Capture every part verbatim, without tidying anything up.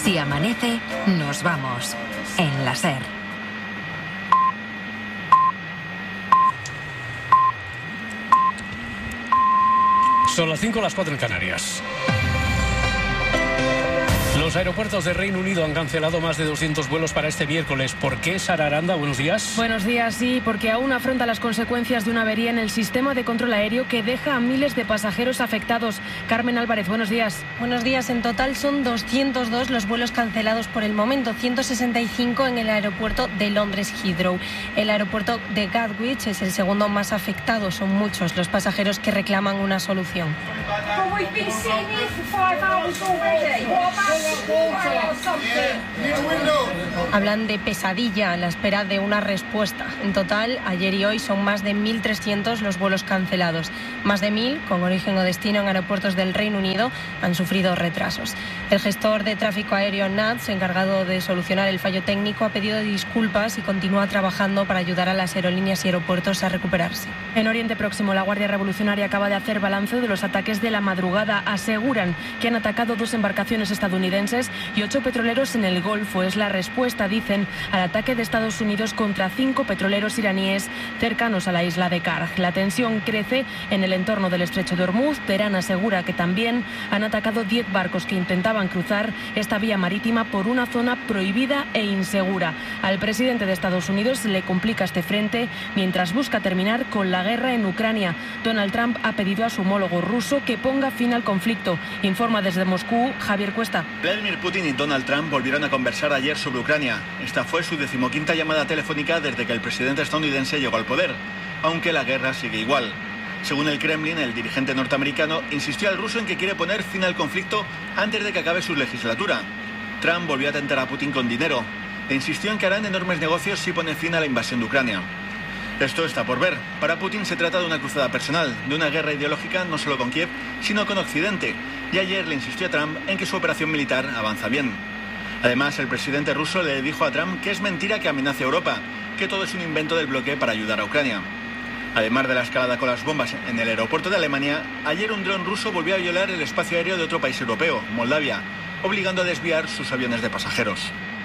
Si amanece, nos vamos. En la SER. Son las cinco, las cuatro en Canarias. Los aeropuertos de Reino Unido han cancelado más de doscientos vuelos para este miércoles. ¿Por qué, Sara Aranda? Buenos días. Buenos días, sí, porque aún afronta las consecuencias de una avería en el sistema de control aéreo que deja a miles de pasajeros afectados. Carmen Álvarez, buenos días. Buenos días. En total son doscientos dos los vuelos cancelados por el momento, ciento sesenta y cinco en el aeropuerto de Londres Heathrow. El aeropuerto de Gatwick es el segundo más afectado. Son muchos los pasajeros que reclaman una solución. Hablan de pesadilla a la espera de una respuesta. En total, ayer y hoy son más de mil trescientos los vuelos cancelados. Más de mil, con origen o destino en aeropuertos del Reino Unido, han sufrido retrasos. El gestor de tráfico aéreo N A T S, encargado de solucionar el fallo técnico, ha pedido disculpas y continúa trabajando para ayudar a las aerolíneas y aeropuertos a recuperarse. En Oriente Próximo, la Guardia Revolucionaria acaba de hacer balance de los ataques de la madrugada. Aseguran que han atacado dos embarcaciones estadounidenses y ocho petroleros en el Golfo. Es la respuesta, dicen, al ataque de Estados Unidos contra cinco petroleros iraníes cercanos a la isla de Karg. La tensión crece en el entorno del estrecho de Hormuz. Teherán asegura que también han atacado diez barcos que intentaban cruzar esta vía marítima por una zona prohibida e insegura. Al presidente de Estados Unidos le complica este frente mientras busca terminar con la guerra en Ucrania. Donald Trump ha pedido a su homólogo ruso que ponga fin al conflicto. Informa desde Moscú Javier Cuesta. Vladimir Putin y Donald Trump volvieron a conversar ayer sobre Ucrania. Esta fue su decimoquinta llamada telefónica desde que el presidente estadounidense llegó al poder, aunque la guerra sigue igual. Según el Kremlin, el dirigente norteamericano insistió al ruso en que quiere poner fin al conflicto antes de que acabe su legislatura. Trump volvió a tentar a Putin con dinero e insistió en que harán enormes negocios si pone fin a la invasión de Ucrania. Esto está por ver. Para Putin se trata de una cruzada personal, de una guerra ideológica no solo con Kiev, sino con Occidente. Y ayer le insistió a Trump en que su operación militar avanza bien. Además, el presidente ruso le dijo a Trump que es mentira que amenace a Europa, que todo es un invento del bloque para ayudar a Ucrania. Además de la escalada con las bombas en el aeropuerto de Alemania, ayer un dron ruso volvió a violar el espacio aéreo de otro país europeo, Moldavia, obligando a desviar sus aviones de pasajeros.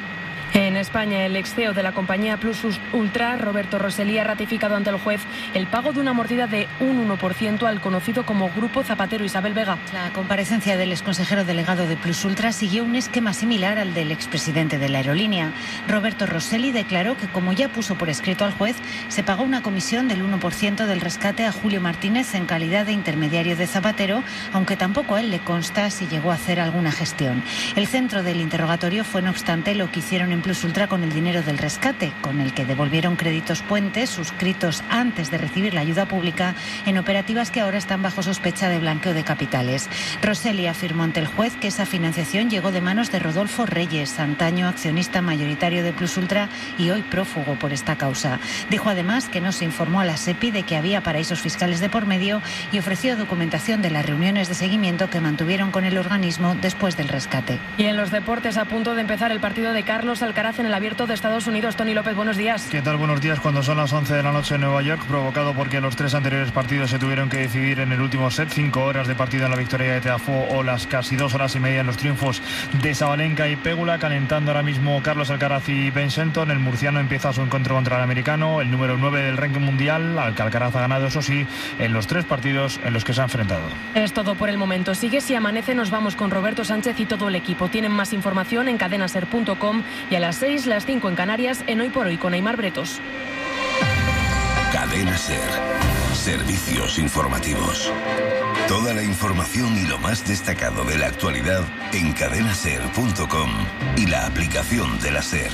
En España, el ex C E O de la compañía Plus Ultra, Roberto Rosselli, ha ratificado ante el juez el pago de una mordida de un uno por ciento al conocido como Grupo Zapatero. Isabel Vega. La comparecencia del exconsejero delegado de Plus Ultra siguió un esquema similar al del expresidente de la aerolínea. Roberto Rosselli declaró que, como ya puso por escrito al juez, se pagó una comisión del uno por ciento del rescate a Julio Martínez en calidad de intermediario de Zapatero, aunque tampoco a él le consta si llegó a hacer alguna gestión. El centro del interrogatorio fue, no obstante, lo que hicieron en Plus Ultra con el dinero del rescate, con el que devolvieron créditos puentes suscritos antes de recibir la ayuda pública en operativas que ahora están bajo sospecha de blanqueo de capitales. Rosselli afirmó ante el juez que esa financiación llegó de manos de Rodolfo Reyes, antaño accionista mayoritario de Plus Ultra y hoy prófugo por esta causa. Dijo además que no se informó a la SEPI de que había paraísos fiscales de por medio y ofreció documentación de las reuniones de seguimiento que mantuvieron con el organismo después del rescate. Y en los deportes, a punto de empezar el partido de Carlos Alcaraz en el Abierto de Estados Unidos. Tony López, buenos días. ¿Qué tal? Buenos días. Cuando son las once de la noche en Nueva York, provocado porque los tres anteriores partidos se tuvieron que decidir en el último set, cinco horas de partido en la victoria de Tiafoe o las casi dos horas y media en los triunfos de Sabalenka y Pegula, calentando ahora mismo Carlos Alcaraz y Ben Shelton. El murciano empieza su encuentro contra el americano, el número nueve del ranking mundial, al que Alcaraz ha ganado, eso sí, en los tres partidos en los que se ha enfrentado. Es todo por el momento. Sigue Si Amanece, nos vamos con Roberto Sánchez y todo el equipo. Tienen más información en cadena ser punto com y a las seis, las cinco en Canarias, en Hoy por Hoy con Aimar Bretos. Cadena Ser. Servicios informativos. Toda la información y lo más destacado de la actualidad en cadena ser punto com y la aplicación de la SER.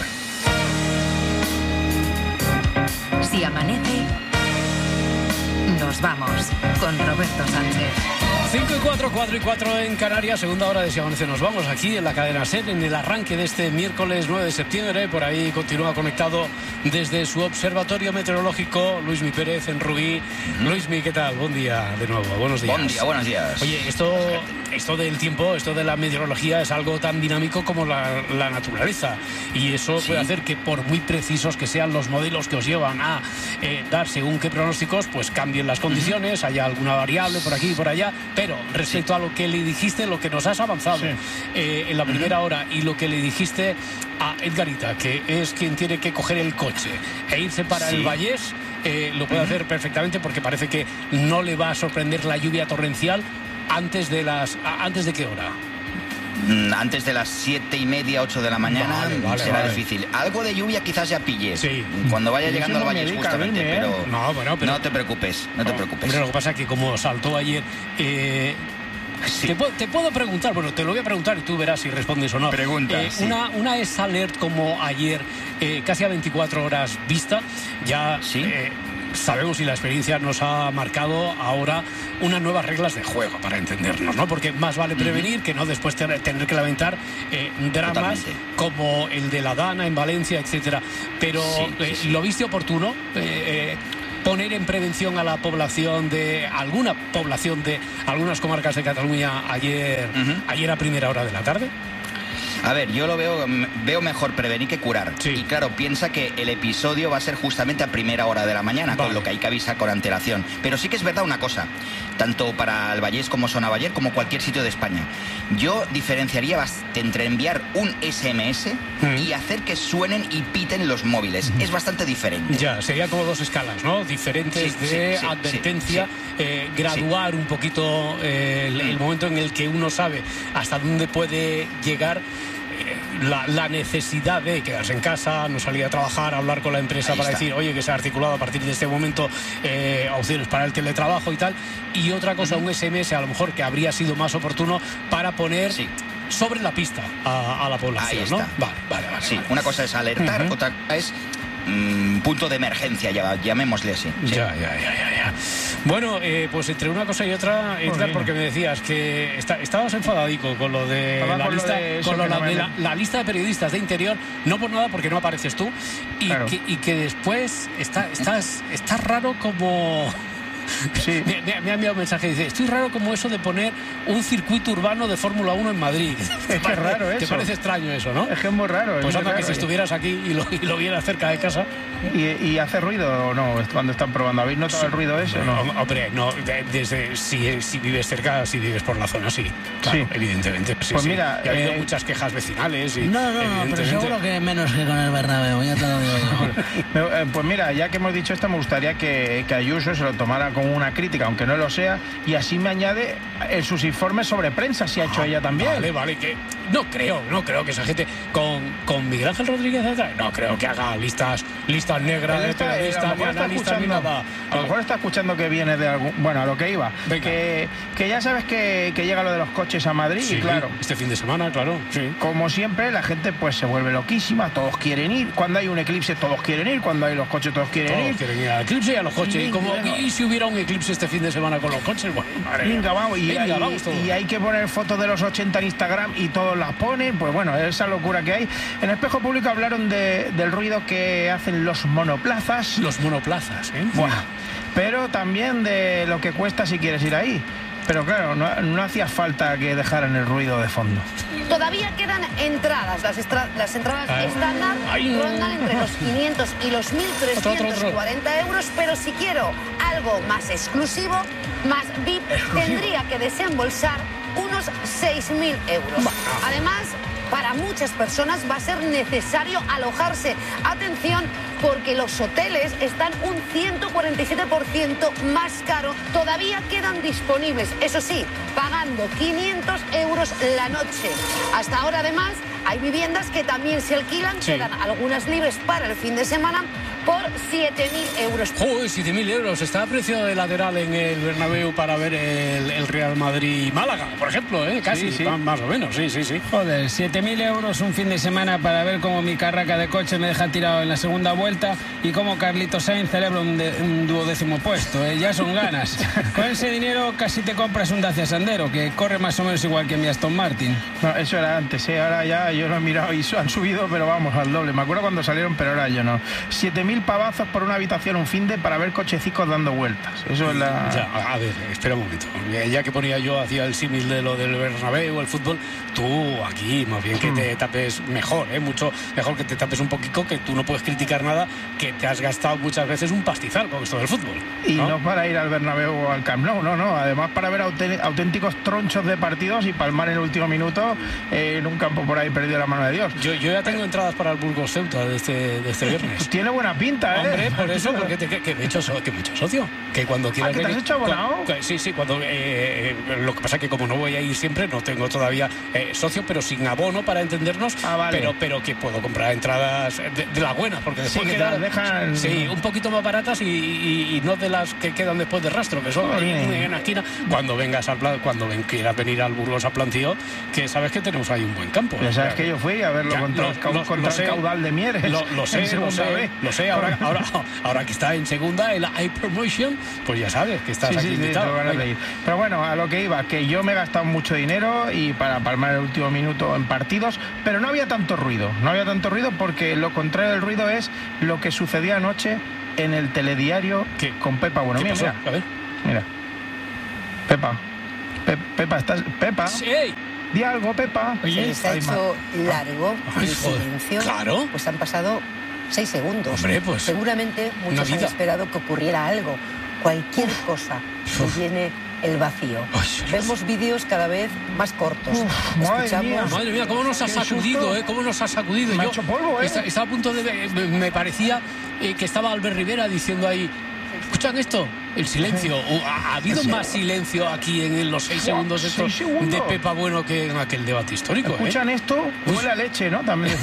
Si amanece, nos vamos con Roberto Sánchez. cinco y cuatro, cuatro y cuatro en Canarias, segunda hora de Si Amanece. Nos vamos aquí en la cadena SER en el arranque de este miércoles nueve de septiembre. Por ahí continúa conectado desde su observatorio meteorológico Luismi Pérez en Rubí. Uh-huh. Luismi, ¿qué tal? Buen día de nuevo, buenos días. Buen día, buenos días. Oye, esto esto del tiempo, esto de la meteorología es algo tan dinámico como la, la naturaleza, y eso sí. puede hacer que por muy precisos que sean los modelos que os llevan a eh, dar según qué pronósticos, pues cambien las condiciones, uh-huh. haya alguna variable por aquí y por allá, pero respecto sí. a lo que le dijiste, lo que nos has avanzado sí. eh, en la primera uh-huh. hora, y lo que le dijiste a Edgarita, que es quien tiene que coger el coche e irse para sí. el Vallés, eh, lo puede uh-huh. hacer perfectamente, porque parece que no le va a sorprender la lluvia torrencial antes de las antes de qué hora. Antes de las siete y media, ocho de la mañana, vale, vale, será vale. difícil. Algo de lluvia quizás ya pille. Sí. Cuando vaya llegando al Valle justamente, dime, pero, no, bueno, pero no te preocupes, no, no te preocupes. Pero lo que pasa es que como saltó ayer, eh, sí. te, te puedo preguntar, bueno, te lo voy a preguntar y tú verás si respondes o no. Pregunta. Eh, sí. Una, una es alert como ayer, eh, casi a veinticuatro horas vista, ya. Sí. Eh, Sabemos, y la experiencia nos ha marcado ahora unas nuevas reglas de juego, para entendernos, ¿no? Porque más vale prevenir uh-huh. que no después tener, tener que lamentar eh, dramas Totalmente. como el de la Dana en Valencia, etcétera. Pero sí, sí, eh, sí. ¿lo viste oportuno? Eh, eh, poner en prevención a la población de alguna población de algunas comarcas de Cataluña ayer, uh-huh. ayer a primera hora de la tarde. A ver, yo lo veo veo mejor prevenir que curar. Sí. Y claro, piensa que el episodio va a ser justamente a primera hora de la mañana, vale. con lo que hay que avisar con antelación. Pero sí que es verdad una cosa, tanto para el Vallés como Zona Bayer, como cualquier sitio de España. Yo diferenciaría bastante entre enviar un ese eme ese mm. y hacer que suenen y piten los móviles. Mm. Es bastante diferente. Ya, sería como dos escalas, ¿no? Diferentes sí, de sí, sí, advertencia, sí, sí. Eh, graduar sí. un poquito eh, el, el momento en el que uno sabe hasta dónde puede llegar. La, la necesidad de quedarse en casa, no salir a trabajar, hablar con la empresa Ahí para está. decir, oye, que se ha articulado a partir de este momento eh, opciones para el teletrabajo y tal. Y otra cosa, uh-huh. un ese eme ese a lo mejor que habría sido más oportuno para poner sí. sobre la pista a, a la población, Ahí ¿no? está. Vale, vale, vale. Sí, vale. Una cosa es alertar, uh-huh. otra es mmm, punto de emergencia, ya, llamémosle así. Sí. Ya, ya, ya, ya, ya. Bueno, eh, pues entre una cosa y otra, Edgar, porque me decías que está, estabas enfadadico con lo de, la con lista, lo de, con lo no de la, la lista de periodistas de Interior, no por nada porque no apareces tú, y, claro. que, y que después está, estás, estás raro como... Sí. Me, me, me ha enviado un mensaje y dice, estoy raro como eso de poner un circuito urbano de Fórmula uno en Madrid. Es que es raro eso. ¿Te parece extraño eso, no? Es que es muy raro. Pues anda que si ¿eh? estuvieras aquí y lo, y lo vieras cerca de casa. ¿Y, y hace ruido o no cuando están probando? ¿Habéis notado sí. el ruido ese? No, no. Hombre, no, de, desde si, si vives cerca, si vives por la zona, sí. Claro, sí. Evidentemente. Sí, pues sí. mira... Y ha habido eh... muchas quejas vecinales. Y, no, no, no, pero seguro que menos que con el Bernabéu, ya te lo digo yo. Pues mira, ya que hemos dicho esto, me gustaría que, que Ayuso se lo tomara como una crítica, aunque no lo sea, y así me añade en sus informes sobre prensa, si ha hecho ah, ella también. Vale, vale, que no creo, no creo que esa gente con, con Miguel Ángel Rodríguez atrás, no creo que haga listas listas negras de periodistas, ni analistas, ni nada. A lo mejor está escuchando que viene de algún... Bueno, a lo que iba. Que, que ya sabes que, que llega lo de los coches a Madrid, sí, y claro... Este fin de semana, claro, sí. Como siempre, la gente pues se vuelve loquísima, todos quieren ir. Cuando hay un eclipse, todos quieren ir. Cuando hay los coches, todos quieren todos ir. quieren ir al eclipse y a los coches. Y, y, como, bueno, y si hubiera un eclipse este fin de semana con los coches, bueno, madre venga, vamos, y, venga, y, vamos todos. Y hay que poner fotos de los ochenta en Instagram y todos las ponen, pues bueno, esa locura que hay. En Espejo Público hablaron de, del ruido que hacen los monoplazas. Los monoplazas, ¿eh? Buah. Pero también de lo que cuesta si quieres ir ahí. Pero claro, no, no hacía falta que dejaran el ruido de fondo. Todavía quedan entradas. Las, extra, las entradas Ay. estándar Ay. rondan entre los quinientos y los mil trescientos cuarenta euros, pero si quiero algo más exclusivo, más V I P, exclusivo. tendría que desembolsar unos seis mil euros. Bah. Además, para muchas personas va a ser necesario alojarse. Atención, porque los hoteles están un ciento cuarenta y siete por ciento más caro. Todavía quedan disponibles, eso sí, pagando quinientos euros la noche. Hasta ahora, además, hay viviendas que también se alquilan, sí. quedan algunas libres para el fin de semana por siete mil euros. ¡Joder, siete mil euros! Está a precio de lateral en el Bernabéu para ver el, el Real Madrid-Málaga, por ejemplo, ¿eh? Casi, sí, sí. Más o menos, sí, sí, sí. Joder, siete mil euros un fin de semana para ver cómo mi carraca de coche me deja tirado en la segunda vuelta. vuelta y cómo Carlitos Sainz celebra un, de, un duodécimo puesto. ¿eh? Ya son ganas. Con ese dinero casi te compras un Dacia Sandero, que corre más o menos igual que mi Aston Martin. No, eso era antes, ¿eh? Ahora ya yo lo he mirado y han subido, pero vamos, al doble. Me acuerdo cuando salieron, pero ahora yo no. siete mil pavazos por una habitación un finde para ver cochecicos dando vueltas. Eso es la... Ya, a ver, espera un momento. Ya que ponía yo, hacía el símil de lo del Bernabéu, el fútbol, tú aquí más bien que te tapes mejor, ¿eh? Mucho mejor que te tapes un poquito, que tú no puedes criticar nada, que te has gastado muchas veces un pastizal con esto del fútbol. Y no, no para ir al Bernabéu o al Camp Nou, no, no. Además para ver auténticos tronchos de partidos y palmar en el último minuto eh, en un campo por ahí perdido la mano de Dios. Yo, yo ya tengo entradas para el Burgos Ceuta de este, de este viernes. Tiene buena pinta, ¿eh? Hombre, por eso, porque te, que, que me he hecho, so, que me he hecho socio. Que cuando quieras ¿Ah, que te has hecho abonado? Cu, sí, sí, cuando... Eh, lo que pasa es que como no voy a ir siempre, no tengo todavía eh, socio, pero sin abono para entendernos. Ah, vale. Pero, pero que puedo comprar entradas de, de las buenas, porque después sí, que quedan... dejan... Sí, un poquito más baratas y, y, y no de las que quedan después de rastro, que son ahí en, en la esquina. Cuando vengas al plan, cuando ven, quieras venir al Burgos a Plantío, que sabes que tenemos ahí un buen campo. Ya sabes que yo fui a verlo ya, contra, lo, el, lo, contra el caudal de Mieres. Lo, lo sé, lo sé, vez. lo sé. Ahora, ahora, ahora que está en segunda, en la iPromotion, pues ya sabes que estás sí, aquí sí, invitado. Sí, de ir. Pero bueno, a lo que iba, que yo me he gastado mucho dinero y para palmar el último minuto en partidos, pero no había tanto ruido. No había tanto ruido porque lo contrario del ruido es lo que sucedía anoche en el telediario ¿Qué? con Pepa. Bueno, ¿Qué mira, pasó? mira. A ver. Mira. Pepa. Pe Pepa, ¿estás? Pepa. Sí. Di algo, Pepa. Oye, se les ha hecho largo Ay, el silencio. Claro. Pues han pasado seis segundos. Hombre, pues. Seguramente muchos han esperado que ocurriera algo. Cualquier Uf. cosa que llene el vacío. Ay, vemos vídeos cada vez más cortos. Uf, madre Escuchamos... mía. Madre mía, cómo nos ha sacudido, ¿eh? Cómo nos ha sacudido. Me Yo ha hecho polvo, ¿eh? Estaba está a punto de... Me, me parecía eh, que estaba Albert Rivera diciendo ahí... ¿Escuchan esto? El silencio. ¿Ha, ha habido sí. más silencio aquí en los seis segundos estos seis segundos. de Pepa Bueno que en aquel debate histórico? ¿Escuchan eh? esto? Huele a leche, ¿no? También.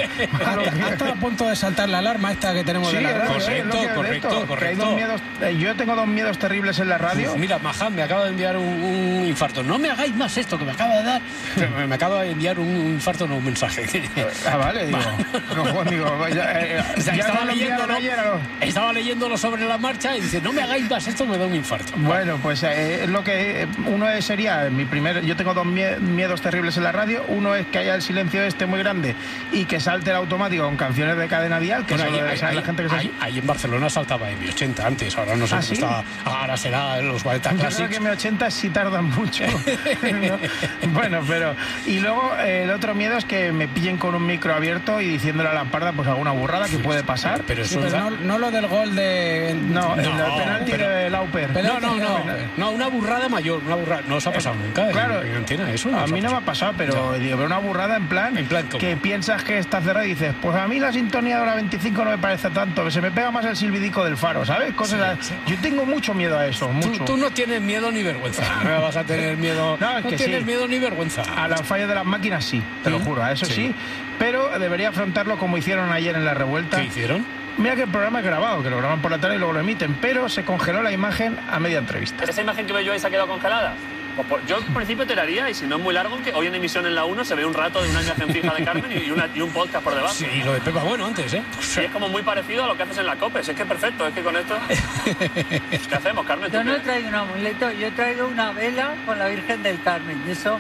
Ha estado a punto de saltar la alarma esta que tenemos sí, de la radio. Correcto, es correcto, esto, correcto. Hay dos miedos, eh, yo tengo dos miedos terribles en la radio. Uf, mira, Mahan me acaba de enviar un, un infarto. No me hagáis más esto que me acaba de dar. me, me acaba de enviar un, un infarto, no un mensaje. Ah, vale, digo. No, Juan, digo, ya, eh, o sea, ya estaba, no leyéndolo, ayer, ¿no? estaba leyéndolo sobre la marcha y dice, no me hagáis más esto, me da un infarto. Bueno, pues eh, es lo que uno sería mi primer. Yo tengo dos miedos terribles en la radio. Uno es que haya el silencio este muy grande y que salte el automático con canciones de cadena dial, que bueno, solo hay, hay, la gente que se hay, ahí en Barcelona saltaba M ochenta antes, ahora no sé ¿Ah, si sí? está, ahora será los cuarenta Yo Classics. creo que M ochenta sí tardan mucho. ¿No? Bueno, pero y luego eh, el otro miedo es que me pillen con un micro abierto y diciéndole a la parda pues alguna burrada que puede pasar. Pero eso sí, pero no, no lo del gol de no, no el penalti pero, de Lauper. No, no, no, no, una burrada mayor, una burrada. No os ha pasado eh, nunca. Claro, en, en antena, eso. No a mí no me ha pasado, pero no. digo, una burrada en plan, en plan que piensas que está cerrada y dices, pues a mí la sintonía de la veinticinco no me parece tanto, se me pega más el silbidico del faro, ¿sabes? Cosas sí, sí. Yo tengo mucho miedo a eso, mucho. Tú, tú no tienes miedo ni vergüenza. No vas a tener miedo. No, es no que tienes sí. miedo ni vergüenza. A las fallas de las máquinas sí, te ¿Sí? lo juro, a eso sí. sí. Pero debería afrontarlo como hicieron ayer en la revuelta. ¿Qué hicieron? Mira que el programa es grabado, que lo graban por la tarde y luego lo emiten, pero se congeló la imagen a media entrevista. ¿Esa imagen que veo yo ahí se ha quedado congelada? Pues por, yo en principio te la haría, y si no es muy largo, que hoy en emisión en la uno se ve un rato de una imagen fija de Carmen y, una, y un podcast por debajo. Sí, lo de Pepa Bueno antes, ¿eh? Sí, es como muy parecido a lo que haces en la COPE. Es que es perfecto, es que con esto... ¿Qué hacemos, Carmen? Yo no qué? he traído un amuleto, yo he traído una vela con la Virgen del Carmen, y eso...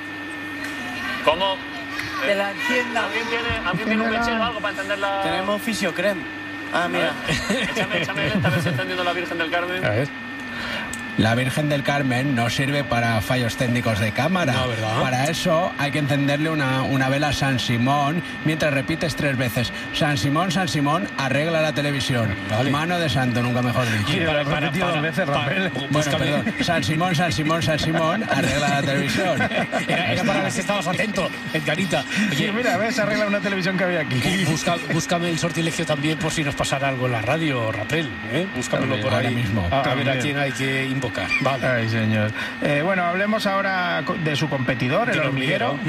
¿Cómo? De la encienda. ¿Alguien tiene, ¿alguien tiene un mechero o algo para entender la...? Tenemos fisiocrem. Ah, mira. Échame, échame lenta a ver si está entendiendo la Virgen del Carmen. A ver. La Virgen del Carmen no sirve para fallos técnicos de cámara. No, ¿verdad? Para eso hay que encenderle una, una vela a San Simón mientras repites tres veces. San Simón, San Simón, arregla la televisión. Vale. Mano de santo, nunca mejor dicho. Sí, para, para, para, dos veces, Rafael. Bueno, perdón. San Simón, San Simón, San Simón, arregla la televisión. Era, era para ver si estabas atento, Edgarita. Oye, sí, mira, ves, arregla una televisión que había aquí. Busca, búscame el sortilegio también por si nos pasara algo en la radio, Rapel. ¿eh? Búscamelo por ahí. Mismo. A, a ver a quién hay que invocar. Vale. Ay, señor. Eh, bueno, hablemos ahora de su competidor, el hormiguero. ¿Eh?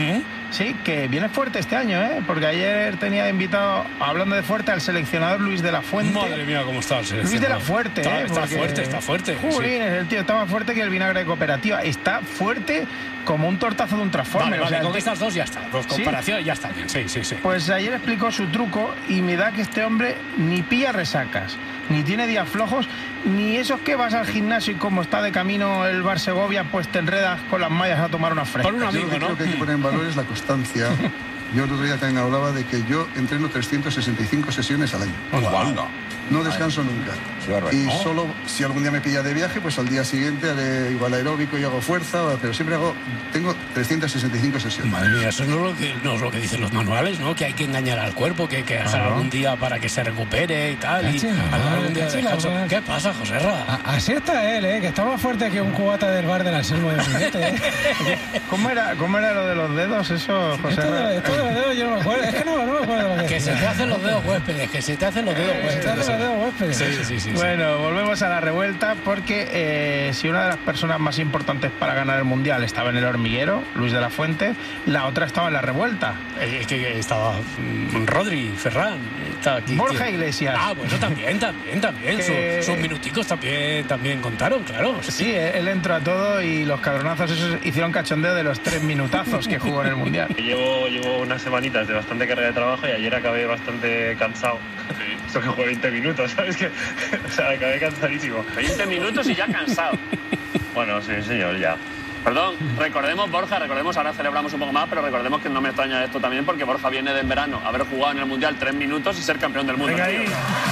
Sí, que viene fuerte este año, ¿eh? Porque ayer tenía invitado, hablando de fuerte, al seleccionador Luis de la Fuente. Madre mía, cómo está el seleccionador. Luis de la Fuerte, está, ¿eh? Está Porque... fuerte, está fuerte. Jolines, sí. El tío está más fuerte que el vinagre de cooperativa. Está fuerte como un tortazo de un transformer. Vale, o sea, vale, con te... estas dos ya está. Dos comparaciones, ¿sí? Ya está bien, sí, sí, sí. Pues ayer explicó su truco y me da que este hombre ni pilla resacas, ni tiene días flojos, ni esos que vas al gimnasio y como está de camino el Bar Segovia, pues te enredas con las mallas a tomar una fresca. Por un amigo, yo lo que ¿no? creo que hay que poner en valor es la constancia. Yo el otro día también hablaba de que yo entreno trescientas sesenta y cinco sesiones al año. Wow. No descanso nunca. Y solo si algún día me pilla de viaje, pues al día siguiente haré igual aeróbico y hago fuerza, pero siempre hago, tengo trescientas sesenta y cinco sesiones. Madre mía, eso no es lo que, no es lo que dicen los manuales, ¿no? Que hay que engañar al cuerpo, que hay que hacer algún día para que se recupere y tal. Y algún día de descanso. ¿Qué pasa, José Ra? Así está él, ¿eh? Que está más fuerte que un cubata del bar del Anselmo de Juguete, ¿eh? ¿Cómo era, ¿Cómo era lo de los dedos eso, José Ra? Esto de los dedos yo no me acuerdo. Es que no, no me acuerdo lo que Que se te hacen los dedos huéspedes, que se te hacen los dedos huéspedes. Sí, sí, sí, sí. Bueno, volvemos a la revuelta porque eh, si una de las personas más importantes para ganar el Mundial estaba en el hormiguero, Luis de la Fuente, la otra estaba en la revuelta. Es que estaba mm, Rodri, Ferran, estaba aquí. Borja tío. Iglesias. Ah, bueno, también, también, también. Que... Sus, sus minuticos también, también contaron, claro. Sí, sí, él entró a todo y los cabronazos esos hicieron cachondeo de los tres minutazos que jugó en el Mundial. Llevo, llevo unas semanitas de bastante carga de trabajo y ayer acabé bastante cansado. Sí. Eso que jugué veinte minutos, ¿sabes? Que, o sea, acabé cansadísimo. veinte minutos y ya cansado. Bueno, sí, señor, ya. Perdón, recordemos, Borja, recordemos, ahora celebramos un poco más, pero recordemos que no me extraña esto también porque Borja viene de en verano haber jugado en el Mundial tres minutos y ser campeón del mundo. Venga ahí.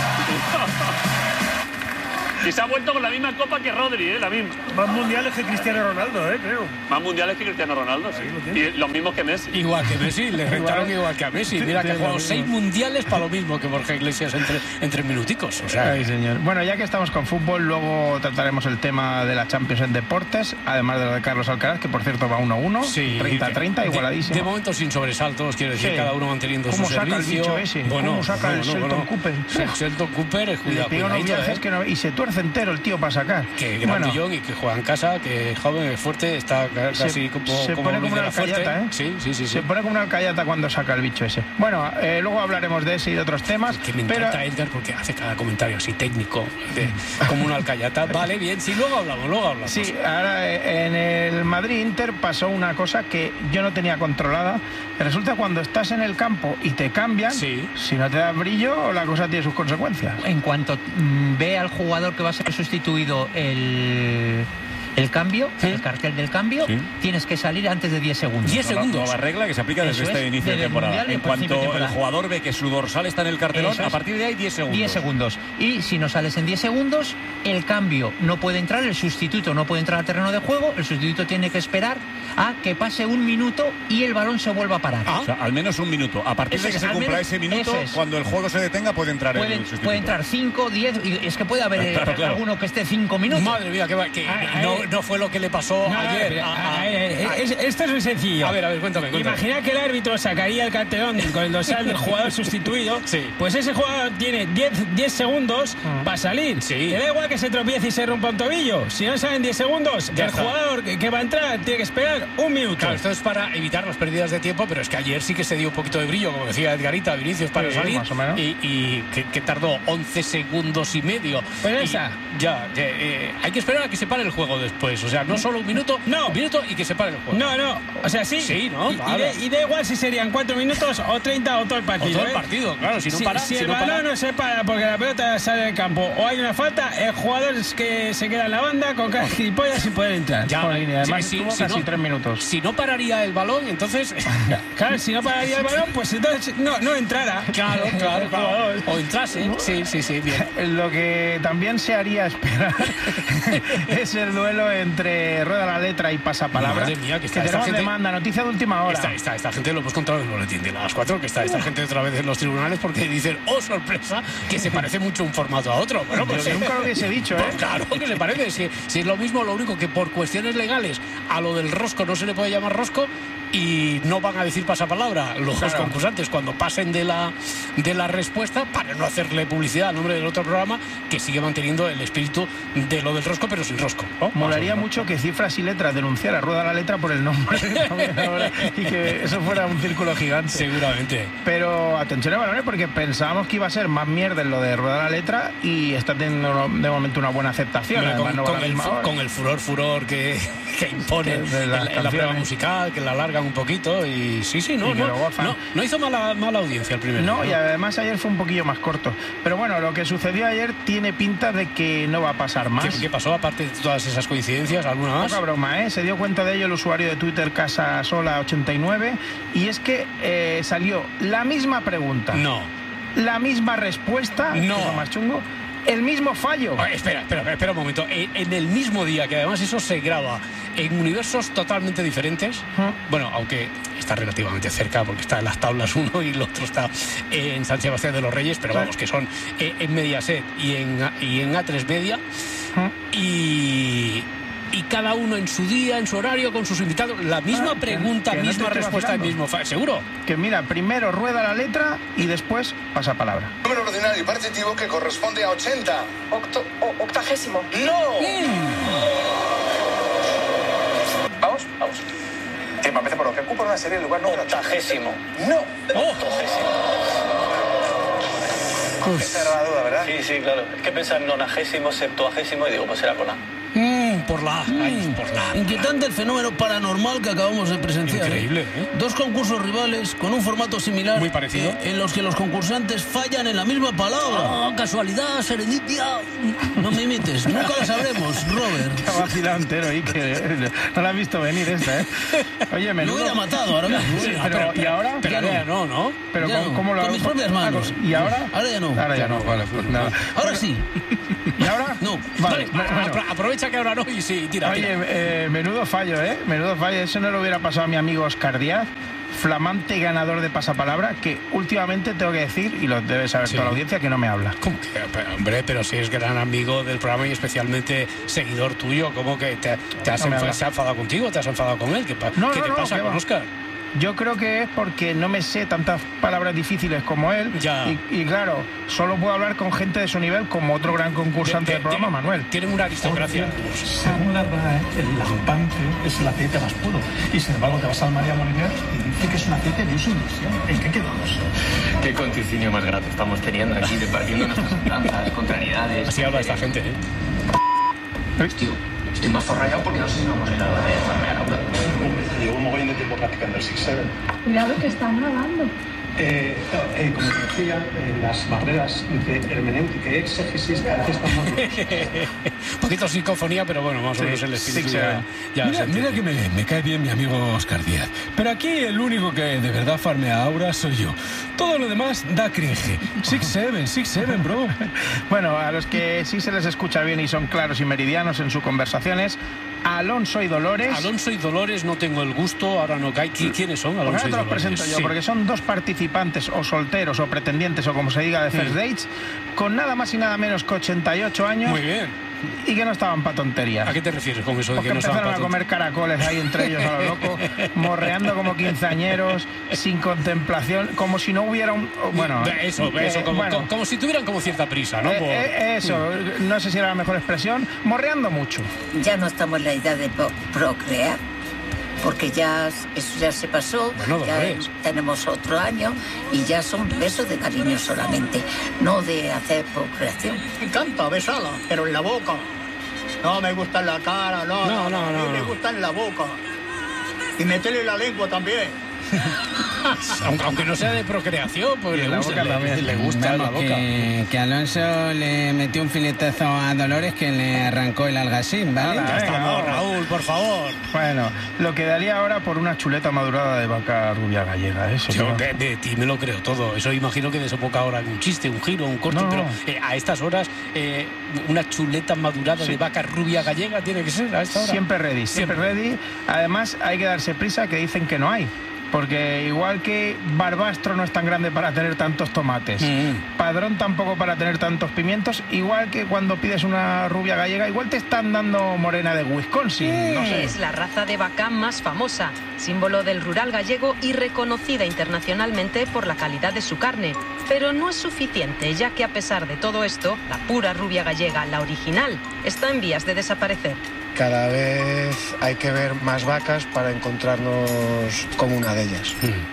Y se ha vuelto con la misma copa que Rodri, ¿eh? La misma. Más mundiales que Cristiano Ronaldo, ¿eh? Creo. Más mundiales que Cristiano Ronaldo, sí. Y los mismos que Messi. Igual que Messi, le rentaron igual que a Messi. Mira que ha jugado seis mundiales para lo mismo que Borja Iglesias entre, entre minuticos. O sea. Ay, señor. Bueno, ya que estamos con fútbol, luego trataremos el tema de la Champions en deportes, además de lo de Carlos Alcaraz, que por cierto va uno a uno, sí, treinta a treinta, igualadísimo. De, de momento sin sobresaltos, quiero decir, sí. Cada uno manteniendo su servicio. ¿Cómo saca el bicho ese? Bueno, ¿Cómo saca bueno, el Sheldon bueno. Cooper? El Sheldon Cooper, cuidado, Le unos viajes ¿eh? que no, y se tuerce entero el tío para sacar. Que grandillón bueno. Y que juega en casa, que es joven, es fuerte, está casi se, como, se como pone como una alcayata, ¿eh? Sí, sí, sí, Se sí. pone como una alcayata cuando saca el bicho ese. Bueno, eh, luego hablaremos de ese y de otros temas. Que me pero... encanta Edgar porque hace cada comentario así técnico, de, como una alcayata. Vale, bien, sí, luego hablamos, luego hablamos. Sí, ahora eh, en el Madrid-Inter pasó una cosa que yo no tenía controlada. Resulta cuando estás en el campo y te cambian, sí. Si no te da brillo, la cosa tiene sus consecuencias. En cuanto mm, ve al jugador que va a ser sustituido el... El cambio, ¿sí? El cartel del cambio, ¿sí? Tienes que salir antes de diez segundos. diez segundos. Nueva regla que se aplica desde Eso este es, inicio de temporada. Mundial, en cuanto de temporada. El jugador ve que su dorsal está en el cartelón, es. A partir de ahí diez segundos. diez segundos. Y si no sales en diez segundos, el cambio no puede entrar, el sustituto no puede entrar al terreno de juego, el sustituto tiene que esperar a que pase un minuto y el balón se vuelva a parar. Ah. O sea, al menos un minuto. A partir eso de que es, se cumpla menos, ese minuto, es. Cuando el juego se detenga, puede entrar puede, el sustituto. Puede entrar cinco, diez, y es que puede haber claro, claro. alguno que esté cinco minutos. Madre mía, que, que ah, no, no fue lo que le pasó no, ayer. A, a, a, a, es, esto es muy sencillo. A ver, a ver, cuéntame, cuéntame. Imagina que el árbitro sacaría el cartelón con el dorsal del jugador sustituido. Sí. Pues ese jugador tiene diez segundos uh-huh. para salir. Sí. Te da igual que se tropiece y se rompa un tobillo. Si no salen diez segundos, ya el está. Jugador que, que va a entrar tiene que esperar un minuto. Claro, esto es para evitar las pérdidas de tiempo, pero es que ayer sí que se dio un poquito de brillo, como decía Edgarita, Vinicius, para sí, salir. Más o menos. Y, y que, que tardó once segundos y medio. Pues y esa. Ya, eh, eh, hay que esperar a que se pare el juego después. O sea, no solo un minuto, no. un minuto y que se pare el juego. No, no. O sea, sí. Sí, ¿no? Y, vale. y, de, y da igual si serían cuatro minutos o treinta o todo el partido. O todo el ¿eh? partido, claro. Si no para, si, si si el no balón para... no se para porque la pelota sale del campo o hay una falta, el jugador es que se queda en la banda con cada gilipollas sin poder entrar. Ya, Jolín, y además si, tuvo si casi no, tres minutos. Si no pararía el balón, entonces... Claro, si no pararía el balón, pues entonces no, no entrara. Claro, claro, claro. O entrase. Sí, sí, sí, bien. Lo que también se haría esperar es el duelo entre Rueda la Letra y Pasapalabra. Madre mía, que está que esta tenemos gente... demanda, noticia de última hora. Esta, esta, esta gente lo hemos contado en el boletín de las cuatro, que está esta gente otra vez en los tribunales porque dicen, oh, sorpresa, que se parece mucho un formato a otro. Bueno, pues yo nunca lo hubiese dicho, ¿eh? Pues claro que se parece. Si, si es lo mismo, lo único que por cuestiones legales a lo del rosco no se le puede llamar rosco, y no van a decir pasapalabra los Claro. dos concursantes cuando pasen de la, de la respuesta, para no hacerle publicidad al nombre del otro programa, que sigue manteniendo el espíritu de lo del rosco, pero sin rosco, ¿no? Molaría mucho que Cifras y Letras denunciara Rueda la Letra por el nombre y que eso fuera un círculo gigante. Seguramente. Pero atención a balones, porque pensábamos que iba a ser más mierda en lo de Rueda la Letra y está teniendo de momento una buena aceptación. Hombre, Además, con, no va a con la el, misma fu- hora. con el furor, furor que, que impone De- de las en, en la prueba canciones. musical, que la alargan un poquito y sí, sí, no, Y que no, lo gozan. no, no hizo mala, mala audiencia el primero. No, y además ayer fue un poquillo más corto. Pero bueno, lo que sucedió ayer tiene pinta de que no va a pasar más. ¿Qué, qué pasó aparte de todas esas coincidencias? ¿Alguna más? Poca broma, ¿eh? Se dio cuenta de ello el usuario de Twitter Casasola ochenta y nueve y es que eh, salió la misma pregunta. No. La misma respuesta. No. que es lo más chungo. El mismo fallo. Ah, espera, espera, espera un momento. En, en el mismo día, que además eso se graba en universos totalmente diferentes, bueno, aunque está relativamente cerca porque está en las tablas uno y el otro está en San Sebastián de los Reyes, pero vamos, que son eh, en Mediaset y en, A- y en A tres Media, y, y cada uno en su día, en su horario, con sus invitados, la misma Ah, que- pregunta, que no te misma estoy respuesta, vacilando. mismo fa- ¿seguro? Que mira, primero rueda la letra y después pasa palabra. Número ordinario partitivo que corresponde a ochenta. Octo, o- octagésimo. ¡No! Vamos, vamos. Tiempo, empieza por lo que ocupa una serie de lugar número Octagésimo. ¡No! Octogésimo. Esa era la duda, ¿verdad? Sí, sí, claro. Es que pensaba en nonagésimo, septuagésimo y digo, pues era con A. Mm, por la A, ay, por la A. Inquietante el fenómeno paranormal que acabamos de presenciar. Increíble, ¿eh? Dos concursos rivales con un formato similar. Muy parecido. eh, en los que los concursantes fallan en la misma palabra. Ah, casualidad, serendipia. No me imites, nunca lo sabremos, Robert. Te ha vacilado entero, Iker, ¿eh? No la has visto venir esta, ¿eh? Oye, menudo... Lo hubiera matado ahora mismo. Sí, Sí, pero, pero- ¿y ahora? Pero Ya ya no, ¿no? Pero Ya ¿cómo, no, cómo lo con hago? mis propias manos. ¿Y ahora? Ahora ya no. Ahora ya no, vale, pues nada. Ahora sí. ¿Y ahora? No. Vale, Vale, bueno. apro- aprovecha que ahora no y sí, tira, Oye, tira. eh, menudo fallo, ¿eh? Menudo fallo. Eso no lo hubiera pasado a mi amigo Oscar Díaz, flamante ganador de pasapalabra, que últimamente tengo que decir, y lo debe saber Sí. toda la audiencia, que no me habla. ¿Cómo que? Pero, hombre, pero si es gran amigo del programa y especialmente seguidor tuyo, ¿cómo que te, te has No me enfa- habla. se ha enfadado contigo? ¿Te has enfadado con él? ¿Qué, pa- No, ¿qué no, te no, pasa ¿qué con va? Oscar? Yo creo que es porque no me sé tantas palabras difíciles como él. Ya. Y, y claro, solo puedo hablar con gente de su nivel, como otro gran concursante del programa, Manuel. Tienen una aristocracia. Según la R A E, el lampante es el aceite más puro. Y sin embargo, te vas al María Moliner y dice que es un aceite de uso industrial. ¿En qué quedamos? Qué conticinio más grato estamos teniendo aquí, departiendo nuestras andanzas, contrariedades. Así habla esta gente, ¿eh? Tío, estoy más forrayado porque no sé si no hemos llegado de farmear ahora. Llevo un mogollón de tiempo practicando el six seven. Cuidado que están grabando. Eh, eh, como te decía, eh, las barreras de hermenéutica y exégesis cada vez están más Un poquito psicofonía, pero bueno, más o Sí, menos el espíritu sí, ya, ya mira, se mira entiende. que me, me cae bien mi amigo Oscar Díaz. Pero aquí el único que de verdad farmea ahora soy yo. Todo lo demás da cringe. Six Seven, Six Seven, bro. Bueno, a los que sí se les escucha bien y son claros y meridianos en sus conversaciones, Alonso y Dolores. Alonso y Dolores no tengo el gusto, ahora no cae. ¿Qui- ¿Quiénes son? Pues Alonso ahora y te los Dolores. presento yo, Sí. porque son dos participantes o solteros o pretendientes o como se diga de First Mm. Dates, con nada más y nada menos que ochenta y ocho años. Muy bien. Y que no estaban para tonterías. ¿A qué te refieres con eso de Porque que no estaban empezaron a pa' comer caracoles ahí entre ellos a lo loco, morreando como quinceañeros, sin contemplación, como si no hubiera un... Bueno, Eso, eh, eso, como, bueno, como, como si tuvieran como cierta prisa, ¿no? eh, Por- eh, eso, no sé si era la mejor expresión, morreando mucho. Ya no estamos en la edad de pro- procrear, porque ya eso ya se pasó, Bueno, ya Dolores. tenemos otro año y ya son besos de cariño solamente, no de hacer procreación. Me encanta besarla, pero en la boca. No me gusta en la cara, no. No, no, A mí no, me no. gusta en la boca. Y meterle la lengua también. aunque, aunque no sea de procreación, pues Y le en la gusta, boca le, también. le gusta la Vamos, boca. que, que Alonso le metió un filetazo a Dolores que le arrancó el algacín, ¿vale? Hala, Ya venga, estamos, vamos. Raúl, por favor. Bueno, lo que daría ahora por una chuleta madurada de vaca rubia gallega, eso. Yo ¿no? de, de ti me lo creo todo. Eso imagino que desemboca ahora en un chiste, un giro, un corte, No. pero eh, a estas horas eh, una chuleta madurada Sí. de vaca rubia gallega tiene que ser a esta hora. Siempre ready, siempre, ready. Además, hay que darse prisa, que dicen que no hay. porque igual que Barbastro no es tan grande para tener tantos tomates, mm. Padrón tampoco para tener tantos pimientos, igual que cuando pides una rubia gallega, igual te están dando morena de Wisconsin, no sé. Es la raza de vaca más famosa, símbolo del rural gallego y reconocida internacionalmente por la calidad de su carne. Pero no es suficiente, ya que a pesar de todo esto, la pura rubia gallega, la original, está en vías de desaparecer. Cada vez hay que ver más vacas para encontrarnos con una de ellas.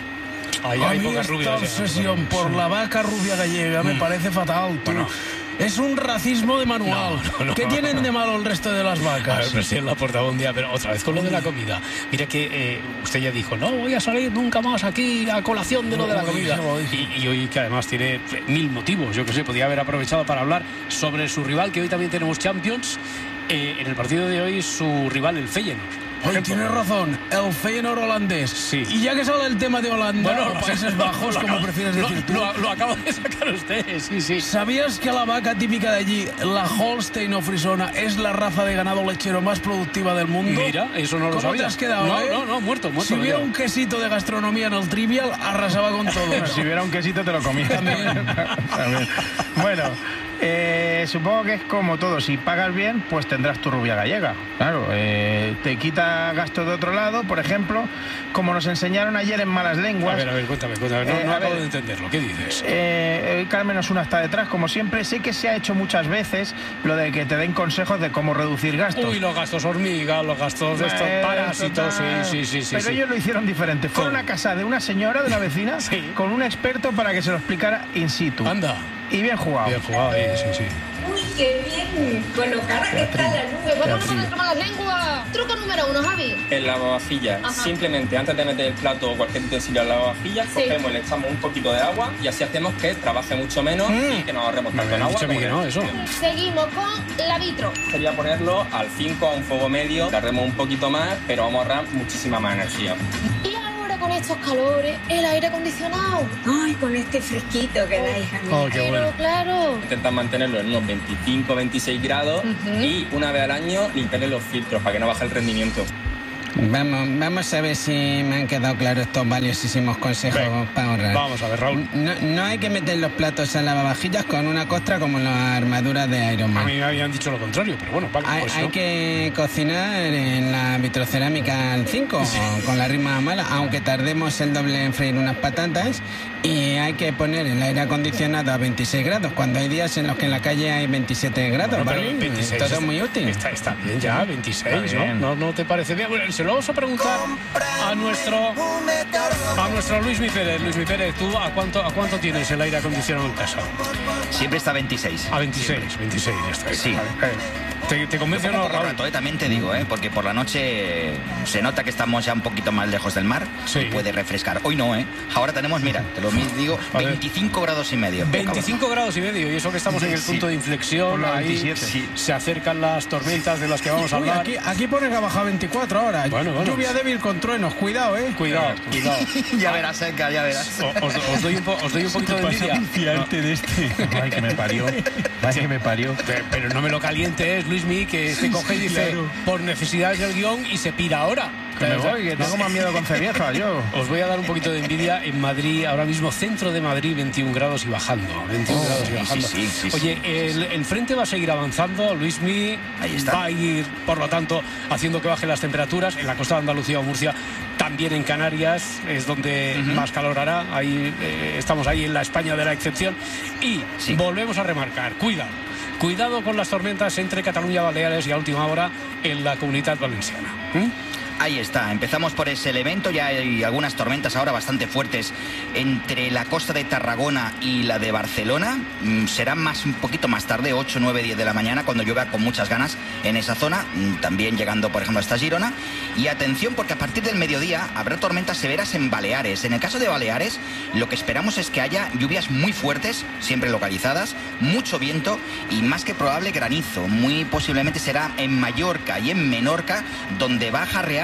Mm. Ahí hay pocas rubias. Esta obsesión por la vaca rubia gallega mm. me parece fatal. Tú. Bueno. Es un racismo de manual. No, no, no. ¿Qué tienen de malo el resto de las vacas? A ver, presidente, la portaba un día, pero otra vez con lo de la comida. Mira que eh, usted ya dijo, no voy a salir nunca más aquí a colación de lo de la comida. Y, y hoy que además tiene mil motivos, yo que sé, podía haber aprovechado para hablar sobre su rival, que hoy también tenemos Champions. Eh, en el partido de hoy, su rival, el Feyenoord. Oye, tienes razón, el Feyenoord holandés. Sí. Y ya que sale el tema de Holanda, bueno, los Países Bajos, como prefieres lo, decir tú. Lo, lo acabo de sacar usted, sí, sí. ¿Sabías que la vaca típica de allí, la Holstein o Frisona, es la raza de ganado lechero más productiva del mundo? Mira, eso no lo ¿Cómo sabía. te has quedado, no, eh? no, no, muerto, muerto. Si hubiera un quesito de gastronomía en el Trivial, arrasaba con todo. Si hubiera un quesito, te lo comías. También. También. Bueno, eh, supongo que es como todo. Si pagas bien, pues tendrás tu rubia gallega. Claro, eh, te quita gasto de otro lado, por ejemplo, como nos enseñaron ayer en Malas Lenguas. A ver, a ver, cuéntame, cuéntame. No, eh, no acabo ver, de entenderlo. ¿Qué dices? Eh, Carmen Osuna está detrás, como siempre. Sé que se ha hecho muchas veces lo de que te den consejos de cómo reducir gastos. Uy, los gastos hormiga, los gastos de estos eh, parásitos. Sí, sí, sí, sí. Pero sí. ellos lo hicieron diferente. Fueron a casa de una señora, de una vecina, sí. con un experto para que se lo explicara in situ. Anda. Y bien jugado. Bien jugado, eh, sí, sí. Uy, qué bien, con lo cara que está la nube. Vámonos con nuestra Malas Lenguas. Truco número uno, Javi. En la lavavajilla, simplemente antes de meter el plato o cualquier utensilio en la lavavajilla, sí. cogemos y le echamos un poquito de agua y así hacemos que trabaje mucho menos mm. y que nos ahorremos tanto en agua. Como que no, eso. Seguimos con la vitro. Sería ponerlo al cinco a un fuego medio, daremos un poquito más, pero vamos a ahorrar muchísima más energía. Y ahora con estos calores, el aire acondicionado. Ay, con este fresquito que da, hija mía. Oh, qué bueno. Pero claro. Intentan mantenerlo en unos veinticinco, veintiséis grados uh-huh. y una vez al año limpiarle los filtros para que no baje el rendimiento. Vamos, vamos a ver si me han quedado claros estos valiosísimos consejos Ven, para ahorrar. Vamos a ver, Raúl. No, no hay que meter los platos en lavavajillas con una costra como las armaduras de Iron Man. A mí me habían dicho lo contrario, pero bueno, vale. Hay, pues hay no. que cocinar en la vitrocerámica al cinco, sí. con la rima mala, aunque tardemos el doble en freír unas patatas. Y hay que poner el aire acondicionado a veintiséis grados, cuando hay días en los que en la calle hay veintisiete grados, bueno, ¿vale? veintiséis, todo es muy útil. Está, está bien ya, veintiséis, ¿no? ¿no? ¿No te parece bien? Bueno, se lo vamos a preguntar a nuestro a nuestro Luismi Pérez. Luismi Pérez, ¿tú a cuánto, a cuánto tienes el aire acondicionado en casa? Siempre está a veintiséis. A veintiséis, Siempre. veintiséis, ya está. Sí. Vale. ¿Te, te convence o no, Raúl? Rato, eh, también te digo, eh, porque por la noche se nota que estamos ya un poquito más lejos del mar sí. y puede refrescar. Hoy no, ¿eh? Ahora tenemos, mira, te lo digo, veinticinco grados y medio. veinticinco grados y medio, y eso que estamos en el punto sí. de inflexión, ahí sí. se acercan las tormentas de las que vamos a hablar. Uy, aquí, aquí pone que ha bajado veinticuatro ahora. Bueno, bueno. Lluvia débil con truenos, cuidado, ¿eh? Cuidado, cuidado. Ya verás, Enca, ya verás. Os, os, os, doy, un po, os doy un poquito de envidia. No. de este. Ay, que me parió. Ay, que me parió. Pero, pero no me lo calientes, Luismi, que este coge y dice, claro. por necesidades del guión, y se pira ahora. Que me voy, que tengo más miedo con Cevieja, yo. Os voy a dar un poquito de envidia. En Madrid, ahora mismo, centro de Madrid, veintiún grados y bajando. veintiún oh, grados y bajando. Sí, sí, sí, Oye, el, el frente va a seguir avanzando. Luismi va a ir, por lo tanto, haciendo que bajen las temperaturas. En la costa de Andalucía o Murcia, también en Canarias, es donde uh-huh. más calor hará. Ahí, eh, estamos ahí en la España de la excepción. Y sí. volvemos a remarcar, cuidado. Cuidado con las tormentas entre Cataluña, Baleares y a última hora en la Comunitat Valenciana. ¿Mm? Ahí está, empezamos por ese elemento, ya hay algunas tormentas ahora bastante fuertes entre la costa de Tarragona y la de Barcelona. Será más, un poquito más tarde, ocho, nueve, diez de la mañana, cuando llueva con muchas ganas en esa zona, también llegando, por ejemplo, hasta Girona. Y atención, porque a partir del mediodía habrá tormentas severas en Baleares. En el caso de Baleares, lo que esperamos es que haya lluvias muy fuertes, siempre localizadas, mucho viento y más que probable granizo. Muy posiblemente será en Mallorca y en Menorca, donde va a jarrear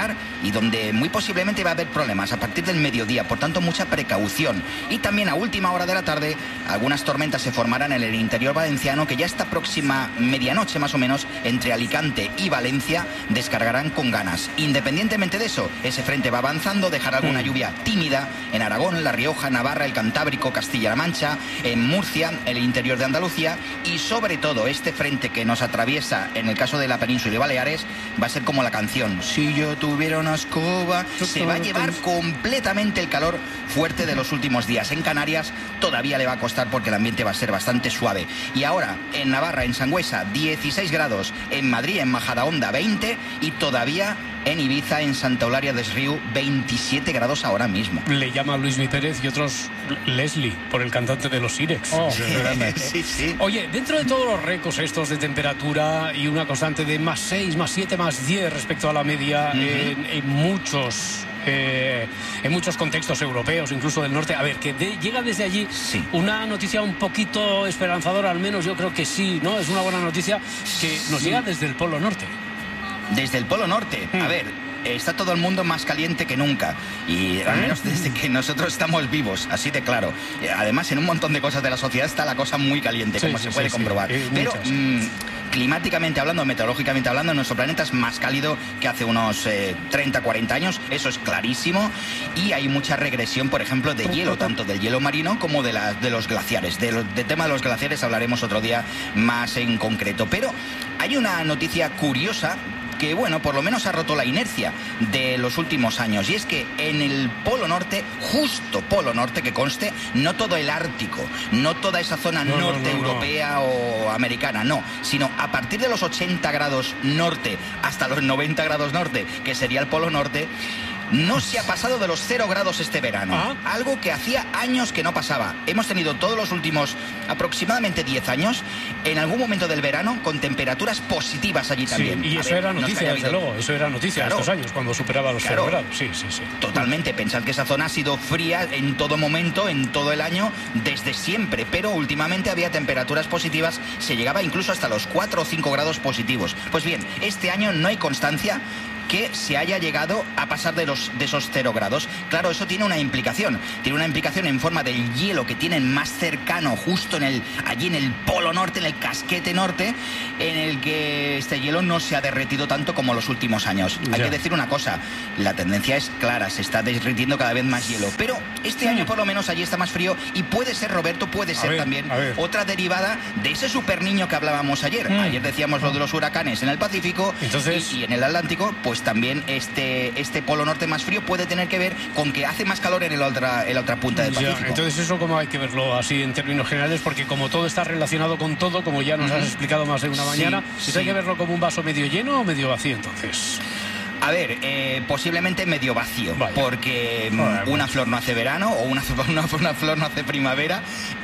estar y donde muy posiblemente va a haber problemas a partir del mediodía, por tanto mucha precaución. Y también a última hora de la tarde algunas tormentas se formarán en el interior valenciano, que ya esta próxima medianoche más o menos entre Alicante y Valencia descargarán con ganas. Independientemente de eso, ese frente va avanzando, dejará alguna lluvia tímida en Aragón, La Rioja, Navarra, el Cantábrico, Castilla-La Mancha, en Murcia, el interior de Andalucía, y sobre todo este frente que nos atraviesa en el caso de la península de Baleares va a ser como la canción Si yo tuviera una escoba. Se va a llevar completamente el calor fuerte de los últimos días. En Canarias todavía le va a costar porque el ambiente va a ser bastante suave. Y ahora en Navarra, en Sangüesa, dieciséis grados, en Madrid, en Majadahonda, veinte, y todavía en Ibiza, en Santa Eulalia des Riu, veintisiete grados ahora mismo. Le llama Luis Mi Pérez y otros Leslie, por el cantante de los Irex. Oh, sí, sí. Oye, dentro de todos los récords estos de temperatura y una constante de más seis, más siete, más diez respecto a la media, uh-huh. en, en muchos... Eh, en muchos contextos europeos, incluso del norte. A ver, que de, llega desde allí sí. una noticia un poquito esperanzadora, al menos yo creo que sí, ¿no? Es una buena noticia que nos sí. llega desde el Polo Norte. Desde el Polo Norte. Hmm. A ver, está todo el mundo más caliente que nunca. Y al menos desde que nosotros estamos vivos, así de claro. Además, en un montón de cosas de la sociedad está la cosa muy caliente, sí, como sí, se puede sí, comprobar. Sí. Pero... Mmm, climáticamente hablando, meteorológicamente hablando, nuestro planeta es más cálido que hace unos eh, treinta, cuarenta años, eso es clarísimo, y hay mucha regresión, por ejemplo, de hielo, tanto del hielo marino como de, la, de los glaciares. De, lo, de tema de los glaciares hablaremos otro día más en concreto, pero hay una noticia curiosa que, bueno, por lo menos ha roto la inercia de los últimos años. Y es que en el Polo Norte, justo Polo Norte, que conste, no todo el Ártico, no toda esa zona no, norte no, no, europea no. o americana, no, sino a partir de los ochenta grados norte hasta los noventa grados norte, que sería el Polo Norte, no se ha pasado de los cero grados este verano. ¿Ah? Algo que hacía años que no pasaba. Hemos tenido todos los últimos aproximadamente diez años, en algún momento del verano, con temperaturas positivas allí también. Sí, y eso, ver, era noticia, desde habido... luego, eso era noticia claro. estos años, cuando superaba los claro. cero grados. Sí, sí, sí. Totalmente. Pensad que esa zona ha sido fría en todo momento, en todo el año, desde siempre. Pero últimamente había temperaturas positivas, se llegaba incluso hasta los cuatro o cinco grados positivos. Pues bien, este año no hay constancia que se haya llegado a pasar de, los, de esos cero grados. Claro, eso tiene una implicación. Tiene una implicación en forma del hielo que tienen más cercano, justo en el, allí en el Polo Norte, en el casquete norte, en el que este hielo no se ha derretido tanto como los últimos años. Ya. Hay que decir una cosa, la tendencia es clara, se está derritiendo cada vez más hielo. Pero este año por lo menos allí está más frío y puede ser, Roberto, puede ser a ver, también otra derivada de ese super niño que hablábamos ayer. Mm. Ayer decíamos lo de los huracanes en el Pacífico. Entonces... y, y en el Atlántico, pues también este, este Polo Norte más frío puede tener que ver con que hace más calor en, el otra, en la otra punta del Pacífico. Ya, entonces eso como hay que verlo así en términos generales, porque como todo está relacionado con todo, como ya nos uh-huh. has explicado más de una sí, mañana, sí. hay que verlo como un vaso medio lleno o medio vacío entonces. A ver, eh, posiblemente medio vacío, Vaya. porque Joder, una flor no hace verano o una, una, una flor no hace primavera,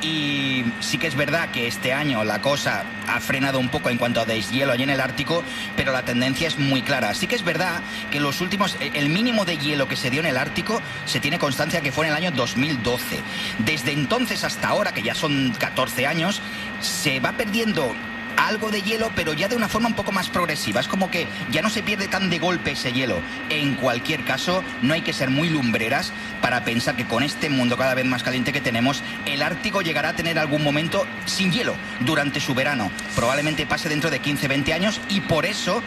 y sí que es verdad que este año la cosa ha frenado un poco en cuanto a deshielo allí en el Ártico, pero la tendencia es muy clara. Sí que es verdad que los últimos, el mínimo de hielo que se dio en el Ártico se tiene constancia que fue en el año dos mil doce. Desde entonces hasta ahora, que ya son catorce años, se va perdiendo algo de hielo, pero ya de una forma un poco más progresiva. Es como que ya no se pierde tan de golpe ese hielo. En cualquier caso, no hay que ser muy lumbreras para pensar que con este mundo cada vez más caliente que tenemos, el Ártico llegará a tener algún momento sin hielo durante su verano. Probablemente pase dentro de quince, veinte años, y por eso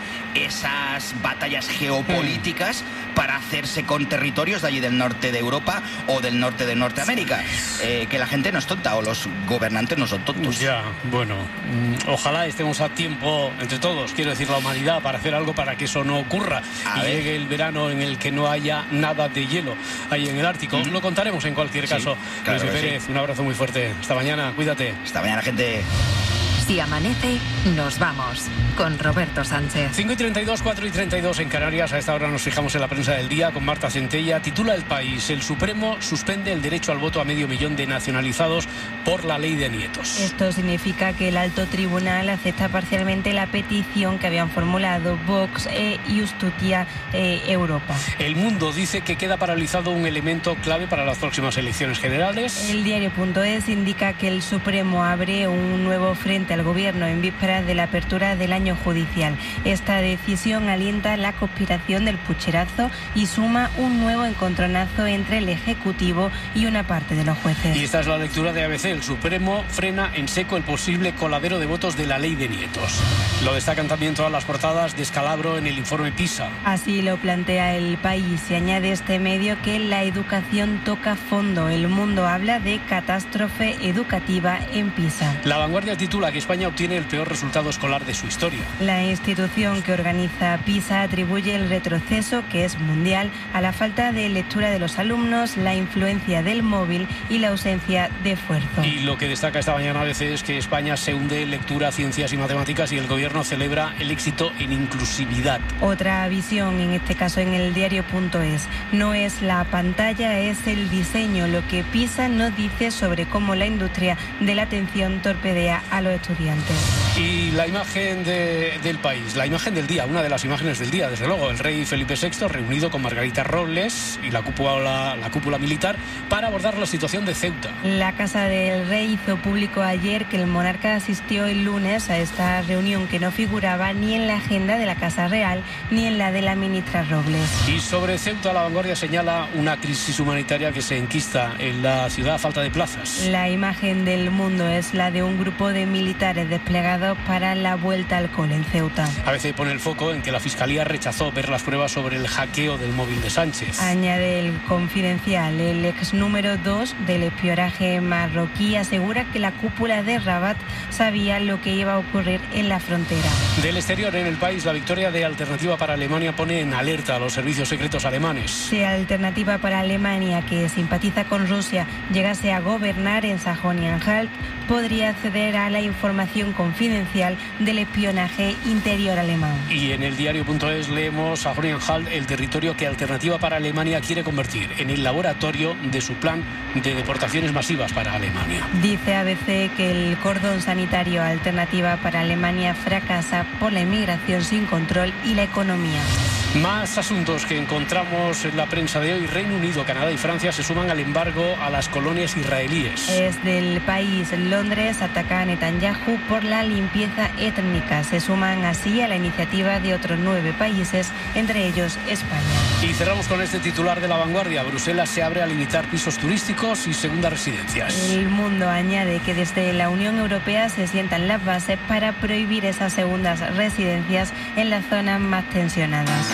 esas batallas geopolíticas para hacerse con territorios de allí del norte de Europa o del norte de Norteamérica. Eh, que la gente no es tonta, o los gobernantes no son tontos. Ya, bueno, ojalá estemos a tiempo entre todos, quiero decir la humanidad, para hacer algo para que eso no ocurra a y ver. llegue el verano en el que no haya nada de hielo ahí en el Ártico. Mm. Lo contaremos en cualquier sí, caso. Claro Luis Pérez, sí. un abrazo muy fuerte. Hasta mañana, cuídate. Hasta mañana, gente. Si amanece, nos vamos con Roberto Sánchez. cinco y treinta y dos, cuatro y treinta y dos en Canarias. A esta hora nos fijamos en la prensa del día con Marta Centella. Titula El País: el Supremo suspende el derecho al voto a medio millón de nacionalizados por la ley de nietos. Esto significa que el alto tribunal acepta parcialmente la petición que habían formulado Vox e Justicia eh, Europa. El Mundo dice que queda paralizado un elemento clave para las próximas elecciones generales. El diario.es indica que el Supremo abre un nuevo frente a al gobierno en vísperas de la apertura del año judicial. Esta decisión alienta la conspiración del pucherazo y suma un nuevo encontronazo entre el Ejecutivo y una parte de los jueces. Y esta es la lectura de A B C. El Supremo frena en seco el posible coladero de votos de la ley de nietos. Lo destacan también todas las portadas: descalabro en el informe PISA. Así lo plantea El País. Se añade este medio que la educación toca fondo. El Mundo habla de catástrofe educativa en PISA. La Vanguardia titula que España obtiene el peor resultado escolar de su historia. La institución que organiza PISA atribuye el retroceso, que es mundial, a la falta de lectura de los alumnos, la influencia del móvil y la ausencia de esfuerzo. Y lo que destaca esta mañana a veces es que España se hunde en lectura, ciencias y matemáticas y el gobierno celebra el éxito en inclusividad. Otra visión, en este caso en el diario.es. No es la pantalla, es el diseño, lo que PISA no dice sobre cómo la industria de la atención torpedea a los estudiantes. Y la imagen de, del país, la imagen del día, una de las imágenes del día, desde luego, el rey Felipe sexto reunido con Margarita Robles y la cúpula, la cúpula militar para abordar la situación de Ceuta. La Casa del Rey hizo público ayer que el monarca asistió el lunes a esta reunión que no figuraba ni en la agenda de la Casa Real ni en la de la ministra Robles. Y sobre Ceuta, la Vanguardia señala una crisis humanitaria que se enquista en la ciudad a falta de plazas. La imagen del Mundo es la de un grupo de militares desplegados para la vuelta al cole en Ceuta. A veces pone el foco en que la Fiscalía rechazó ver las pruebas sobre el hackeo del móvil de Sánchez. Añade el Confidencial, el ex número dos del espionaje marroquí asegura que la cúpula de Rabat sabía lo que iba a ocurrir en la frontera. Del exterior, en El País, la victoria de Alternativa para Alemania pone en alerta a los servicios secretos alemanes. Si Alternativa para Alemania, que simpatiza con Rusia, llegase a gobernar en Sajonia-Anhalt, podría acceder a la información confidencial del espionaje interior alemán. Y en el diario.es leemos: Sajonia-Anhalt, el territorio que Alternativa para Alemania quiere convertir en el laboratorio de su plan de deportaciones masivas para Alemania. Dice A B C que el cordón sanitario Alternativa para Alemania fracasa por la inmigración sin control y la economía. Más asuntos que encontramos en la prensa de hoy. Reino Unido, Canadá y Francia se suman al embargo a las colonias israelíes. Es del País. Londres ataca a Netanyahu por la limpieza étnica. Se suman así a la iniciativa de otros nueve países, entre ellos España. Y cerramos con este titular de La Vanguardia. Bruselas se abre a limitar pisos turísticos y segundas residencias. El Mundo añade que desde la Unión Europea se sientan las bases para prohibir esas segundas residencias en las zonas más tensionadas.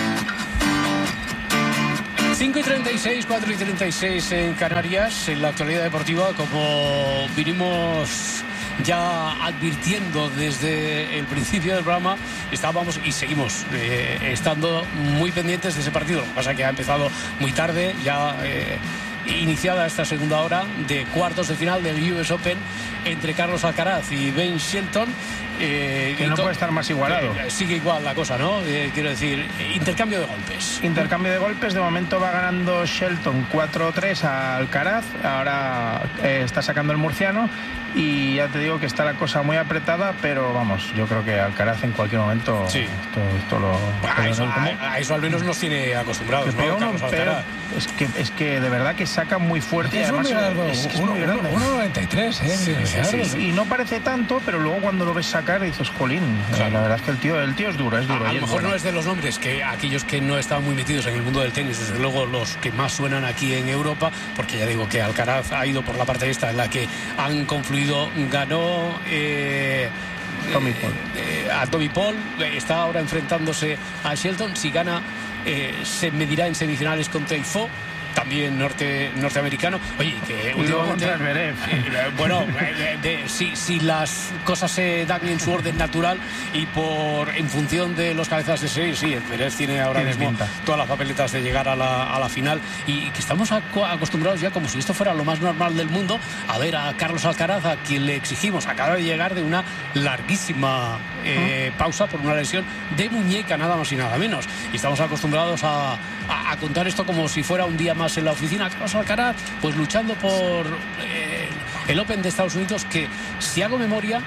cinco y treinta y seis, cuatro y treinta y seis en Canarias. En la actualidad deportiva, como vinimos ya advirtiendo desde el principio del programa, estábamos y seguimos eh, estando muy pendientes de ese partido. Lo que pasa es que ha empezado muy tarde, ya eh, iniciada esta segunda hora de cuartos de final del U S Open entre Carlos Alcaraz y Ben Shelton. Eh, que no puede estar más igualado. Eh, sigue igual la cosa, ¿no? Eh, quiero decir, intercambio de golpes. Intercambio de golpes. De momento va ganando Shelton cuatro tres a Alcaraz. Ahora eh, está sacando el murciano. Y ya te digo que está la cosa muy apretada, pero vamos, yo creo que Alcaraz en cualquier momento sí. esto, esto lo... A eso, a, a eso al menos nos tiene acostumbrados, ¿no? Uno, pero es, que, es que de verdad que saca muy fuerte. Es además, un largo, es, es uno, muy grande. uno noventa y tres, ¿eh? Sí, sí, sí, sí. Y no parece tanto, pero luego cuando lo ves sacar dices, jolín, claro. La verdad es que el tío, el tío es duro, es duro. A, a lo es mejor bueno. no es de los nombres que aquellos que no están muy metidos en el mundo del tenis, desde luego los que más suenan aquí en Europa, porque ya digo que Alcaraz ha ido por la parte esta en la que han confluido, ganó Eh, Tommy Paul. Eh, a Tommy Paul, está ahora enfrentándose a Shelton. Si gana, eh, se medirá en semifinales con Tiafoe, también norte, norteamericano. Oye, que últimamente eh, bueno, de, de, si, si las cosas se dan en su orden natural y por en función de los cabezas de serie, sí, Zverev tiene ahora tiene mismo pinta. todas las papeletas de llegar a la, a la final, y que estamos acostumbrados ya, como si esto fuera lo más normal del mundo, a ver a Carlos Alcaraz, a quien le exigimos, acaba de llegar de una larguísima eh, uh-huh. pausa por una lesión de muñeca, nada más y nada menos, y estamos acostumbrados a, a, a contar esto como si fuera un día más en la oficina. Carlos Alcaraz, pues luchando por eh, el Open de Estados Unidos, que, si hago memoria,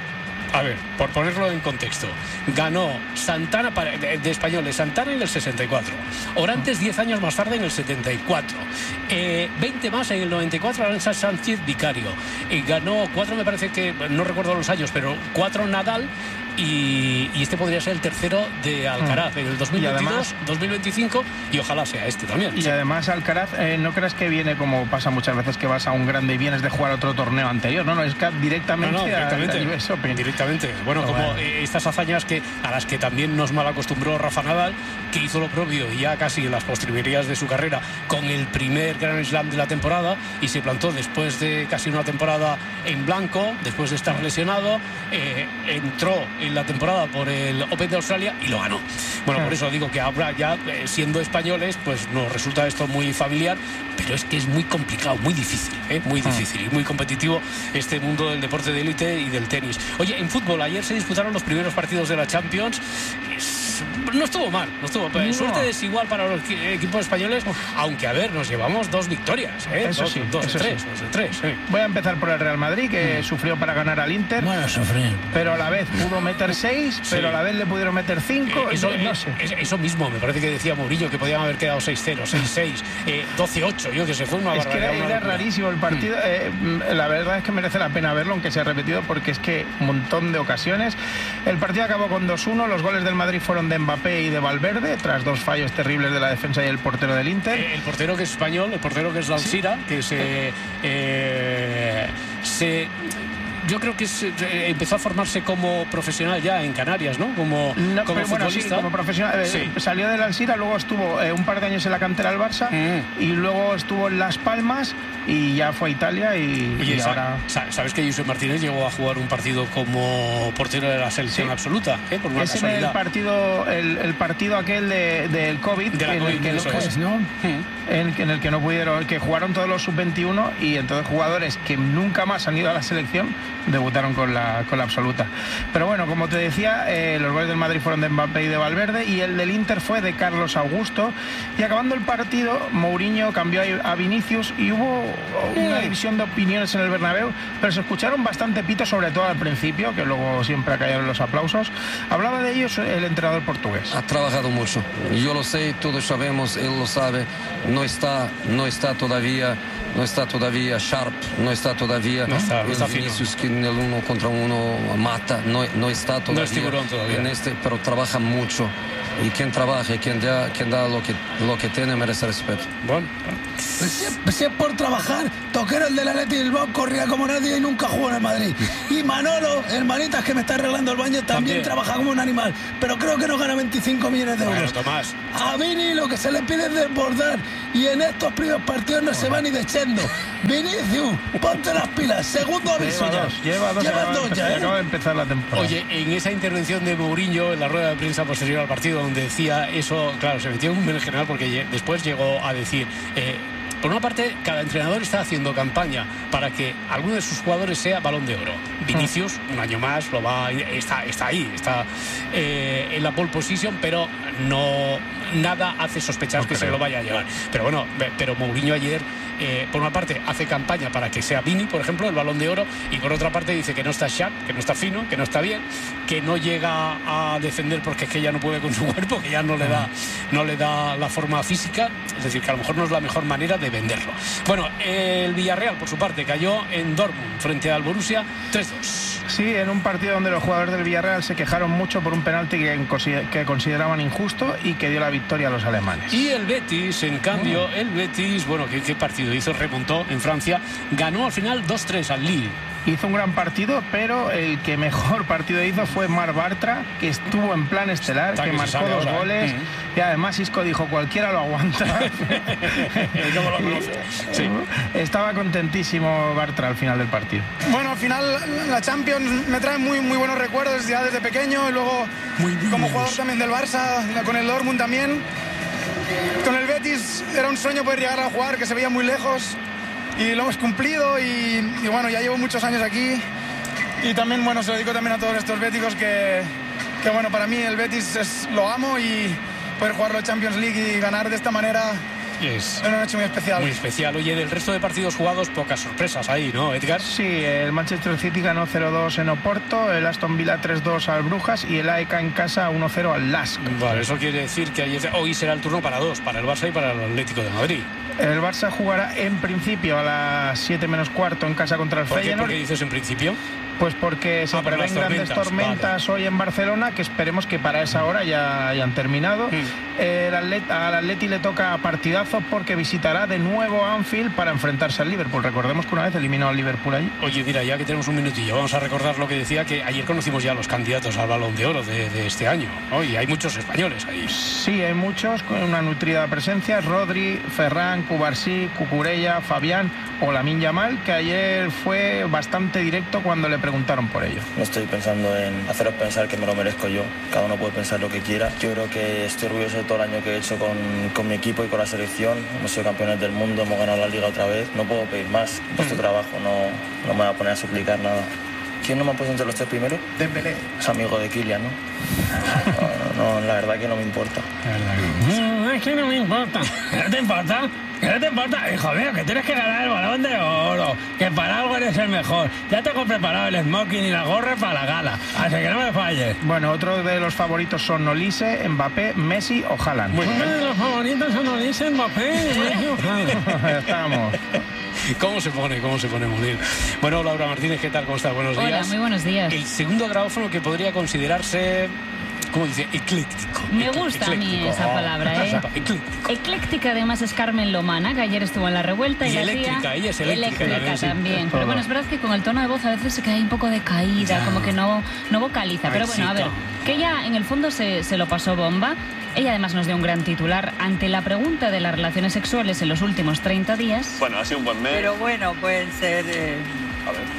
A ver, por ponerlo en contexto, ganó Santana para, de, de españoles, Santana en el sesenta y cuatro, Orantes diez años más tarde en el setenta y cuatro, eh, veinte más en el noventa y cuatro, Aranza Sánchez Vicario, y ganó cuatro, me parece que, no recuerdo los años, pero cuatro Nadal. Y, y este podría ser el tercero de Alcaraz en el dos mil veintidós, además, dos mil veinticinco, y ojalá sea este también. Y sí. además Alcaraz, eh, no creas que viene como pasa muchas veces, que vas a un grande y vienes de jugar otro torneo anterior. No, no, es que directamente, no, no, directamente a, a U S Open. Directamente. Bueno, no, como bueno. estas hazañas que a las que también nos mal acostumbró Rafa Nadal, que hizo lo propio ya casi en las postrimerías de su carrera con el primer Grand Slam de la temporada, y se plantó después de casi una temporada en blanco, después de estar lesionado, eh, entró en la temporada por el Open de Australia y lo ganó. Bueno, por eso digo que ahora ya eh, siendo españoles, pues nos resulta esto muy familiar, pero es que es muy complicado, muy difícil, ¿eh? muy difícil y muy competitivo este mundo del deporte de élite y del tenis. Oye, en fútbol ayer se disputaron los primeros partidos de la Champions. Es... no estuvo mal, no estuvo no. Suerte desigual para los equipos españoles, aunque a ver, nos llevamos dos victorias, ¿eh? Eso dos, sí, dos, eso de tres, sí. dos de tres. ¿eh? Voy a empezar por el Real Madrid, que mm. sufrió para ganar al Inter. Bueno, sufrió. Pero a la vez pudo meter seis, sí. pero a la vez le pudieron meter cinco. Eh, eso, no, no sé. Eso mismo, me parece que decía Mourinho, que podían haber quedado seis cero, seis seis, eh, doce ocho, yo que sé, fue una es barbaridad. Es que era, era rarísimo el partido. Mm. Eh, la verdad es que merece la pena verlo, aunque se ha repetido, porque es que un montón de ocasiones. El partido acabó con dos uno, los goles del Madrid fueron de Mbappé y de Valverde, tras dos fallos terribles de la defensa y el portero del Inter. Eh, el portero que es español, el portero que es Alcira, ¿sí? que se... Eh, se yo creo que se, eh, empezó a formarse como profesional ya en Canarias, ¿no? Como, no, como pero, bueno, futbolista. Sí, como profesional. Eh, sí. Salió del Alcira, luego estuvo eh, un par de años en la cantera del Barça mm. y luego estuvo en Las Palmas y ya fue a Italia y, Oye, y ahora... ¿Sabes que Josep Martínez llegó a jugar un partido como portero de la selección sí. absoluta? ¿eh? Por una es en el partido, el, el partido aquel de, del COVID, de la en, COVID el que, eso pues, es. ¿no? mm. en, en el que no pudieron, que jugaron todos los sub veintiuno y entonces jugadores que nunca más han ido a la selección debutaron con la, con la absoluta. Pero bueno, como te decía, eh, los goles del Madrid fueron de Mbappé y de Valverde y el del Inter fue de Carlos Augusto, y acabando el partido Mourinho cambió a Vinicius y hubo una división de opiniones en el Bernabéu, pero se escucharon bastante pitos, sobre todo al principio, que luego siempre cayeron los aplausos. Hablaba de ellos el entrenador portugués. Ha trabajado mucho, yo lo sé, todos sabemos, él lo sabe, no está, no está todavía no está todavía sharp, no está todavía no está, no está Vinicius que en el uno contra uno mata, no, no está todavía, no es tiburón todavía en este, pero trabaja mucho, y quien trabaja y quien da, quien da lo que, lo que tiene merece respeto. Bueno, pues si, es, si es por trabajar, Toquero, el del Athletic Bilbao, corría como nadie y nunca jugó en el Madrid. Y Manolo, hermanitas, que me está arreglando el baño, también, también trabaja como un animal, pero creo que no gana veinticinco millones de euros. Bueno, Tomás. A Vini lo que se le pide es desbordar, y en estos primeros partidos no bueno. se va ni dechando. Vinicius, ponte las pilas, segundo aviso lleva ya. Dos, lleva dos, lleva acaba, dos ya, de, ¿eh? acaba de empezar la temporada. Oye, en esa intervención de Mourinho en la rueda de prensa posterior al partido, donde decía eso, claro, se metió en un berenjenal porque después llegó a decir... Eh, por una parte, cada entrenador está haciendo campaña para que alguno de sus jugadores sea Balón de Oro. Vinicius, un año más, lo va, está, está ahí, está eh, en la pole position, pero no nada hace sospechar no que creo. se lo vaya a llevar. Pero bueno, pero Mourinho ayer, eh, por una parte, hace campaña para que sea Vini, por ejemplo, el Balón de Oro, y por otra parte dice que no está sharp, que no está fino, que no está bien, que no llega a defender porque es que ya no puede con su cuerpo, que ya no le da, no le da la forma física, es decir, que a lo mejor no es la mejor manera de venderlo. Bueno, el Villarreal, por su parte, cayó en Dortmund frente al Borussia tres dos. Sí, en un partido donde los jugadores del Villarreal se quejaron mucho por un penalti que, que consideraban injusto y que dio la victoria a los alemanes. Y el Betis, en cambio, oh. el Betis, bueno, ¿qué, qué partido hizo? Remontó en Francia, ganó al final dos tres al Lille. Hizo un gran partido, pero el que mejor partido hizo fue Marc Bartra, que estuvo en plan estelar, Está que, que marcó dos ahora, goles, ¿eh? Y además Isco dijo, cualquiera lo aguanta. ¿Cómo lo conoce? Sí. Estaba contentísimo Bartra al final del partido. Bueno, al final la Champions me trae muy, muy buenos recuerdos ya desde pequeño, y luego muy como jugador también del Barça, con el Dortmund también. Con el Betis era un sueño poder llegar a jugar, que se veía muy lejos. Y lo hemos cumplido y, y bueno, ya llevo muchos años aquí y también, bueno, se lo dedico también a todos estos béticos que, que bueno, para mí el Betis es, lo amo, y poder jugar la Champions League y ganar de esta manera es una noche muy especial. Muy especial. Oye, del resto de partidos jugados, pocas sorpresas ahí, ¿no, Edgar? Sí, el Manchester City ganó cero dos en Oporto, el Aston Villa tres dos al Brujas y el A E K en casa uno cero al Lask. Vale, eso quiere decir que ayer, hoy será el turno para dos, para el Barça y para el Atlético de Madrid. El Barça jugará en principio a las siete menos cuarto en casa contra el ¿Por qué, Feyenoord. ¿Por qué dices en principio? Pues porque se ah, prevén grandes tormentas vale. hoy en Barcelona, que esperemos que para esa hora ya hayan terminado. Mm. El Atlet, al Atleti le toca partidazo porque visitará de nuevo Anfield para enfrentarse al Liverpool. Recordemos que una vez eliminó al Liverpool allí. Oye, mira, ya que tenemos un minutillo, vamos a recordar lo que decía, que ayer conocimos ya los candidatos al Balón de Oro de, de este año, ¿no? Y hay muchos españoles ahí. Sí, hay muchos, con una nutrida presencia. Rodri, Ferran, Cubarsí, Cucurella, Fabián o Lamine Yamal, que ayer fue bastante directo cuando le preguntaron por ello. No estoy pensando en haceros pensar que me lo merezco yo. Cada uno puede pensar lo que quiera. Yo creo que estoy orgulloso de todo el año que he hecho con, con mi equipo y con la selección. Hemos sido campeones del mundo, hemos ganado la liga otra vez. No puedo pedir más. Vuestro mm. trabajo, no, no me voy a poner a suplicar nada. ¿Quién no me ha puesto entre los tres primeros? Dembélé. Es amigo de Kylian, ¿no? No, no, la verdad que no me importa. No, es que no me importa. ¿Qué te importa? ¿Qué te importa? Hijo mío, que tienes que ganar el Balón de Oro, que para algo eres el mejor. Ya tengo preparado el smoking y la gorra para la gala, así que no me falles. Bueno, otros de los favoritos son Olise, Mbappé, Messi o Haaland. Uno de los favoritos son Olise, Mbappé, Messi o Haaland. Estamos. ¿Cómo se pone? ¿Cómo se pone Munir? Bueno, Laura Martínez, ¿qué tal? ¿Cómo estás? Buenos días. Hola, muy buenos días. El segundo grabófono que podría considerarse... ¿Cómo dice? Ecléctico. Me gusta ecléctico. A mí esa palabra, ¿eh? Ecléctico. Ecléctica, además, es Carmen Lomana, que ayer estuvo en la revuelta. Y, y la eléctrica, tía... ella es eléctrica. Eléctrica también. Sí. Pero bueno, es verdad que con el tono de voz a veces se queda un poco decaída, ya. como que no, no vocaliza. Pero bueno, a ver, que ella en el fondo se, se lo pasó bomba. Ella además nos dio un gran titular ante la pregunta de las relaciones sexuales en los últimos treinta días. Bueno, ha sido un buen mes. Pero bueno, pueden ser... Eh... A ver.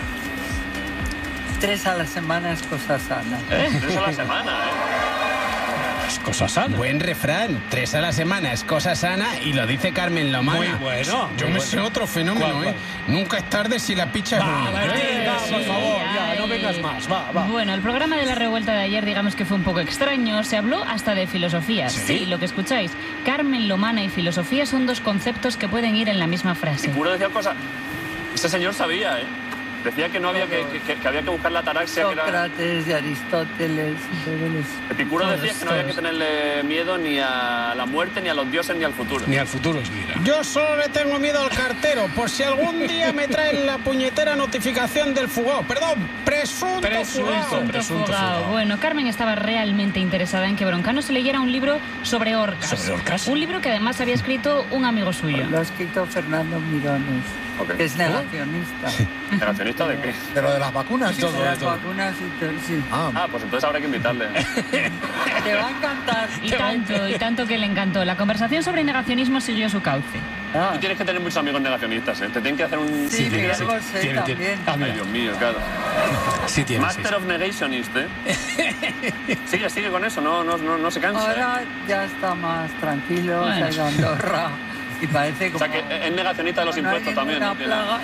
Tres a la semana es cosa sana. ¿Eh? Tres a la semana, ¿eh? Es cosa sana. Buen refrán. Tres a la semana es cosa sana y lo dice Carmen Lomana. Muy bueno. Yo muy me bueno. sé otro fenómeno, ¿Cuál, cuál? ¿eh? Nunca es tarde si la picha es buena. Va, venga, sí, por favor, ya, no vengas más. Va, va. Bueno, el programa de la revuelta de ayer, digamos que fue un poco extraño. Se habló hasta de filosofía. Sí, sí lo que escucháis. Carmen Lomana y filosofía son dos conceptos que pueden ir en la misma frase. Y puro decía cosas. Este señor sabía, ¿eh? Decía que no había que, que, que había que buscar la ataraxia. Sócrates que era... y Aristóteles. Epicuro decía que no había que tenerle miedo ni a la muerte, ni a los dioses, ni al futuro. Ni al futuro, mira. Yo solo le tengo miedo al cartero, por si algún día me traen la puñetera notificación del fugado. Perdón, presunto, presunto fugado. Presunto fugado. Bueno, Carmen estaba realmente interesada en que Broncano se leyera un libro sobre orcas. ¿Sobre orcas? Un libro que además había escrito un amigo suyo. Lo ha escrito Fernando Mirones. Okay. Que es negacionista. ¿Negacionista de qué? De lo de las vacunas. Sí, de las vacunas y todo, sí. Ah. ah, pues entonces habrá que invitarle. Te va a encantar. Y tanto, y tanto que le encantó. La conversación sobre negacionismo siguió su cauce. Ah. Tú tienes que tener muchos amigos negacionistas, ¿eh? Te tienen que hacer un... Sí, sí, sí, sí. Sé tiene, también. Tiene. Ah, ay, Dios mío, claro. Sí tiene, Master sí, of Negationist, ¿eh? Sigue, sigue con eso, no, no, no, no se cansa. Ahora ¿eh? ya está más tranquilo, bueno. Se ha ido a Andorra. Y parece como... O sea, que es negacionista de los no impuestos también. Una plaga.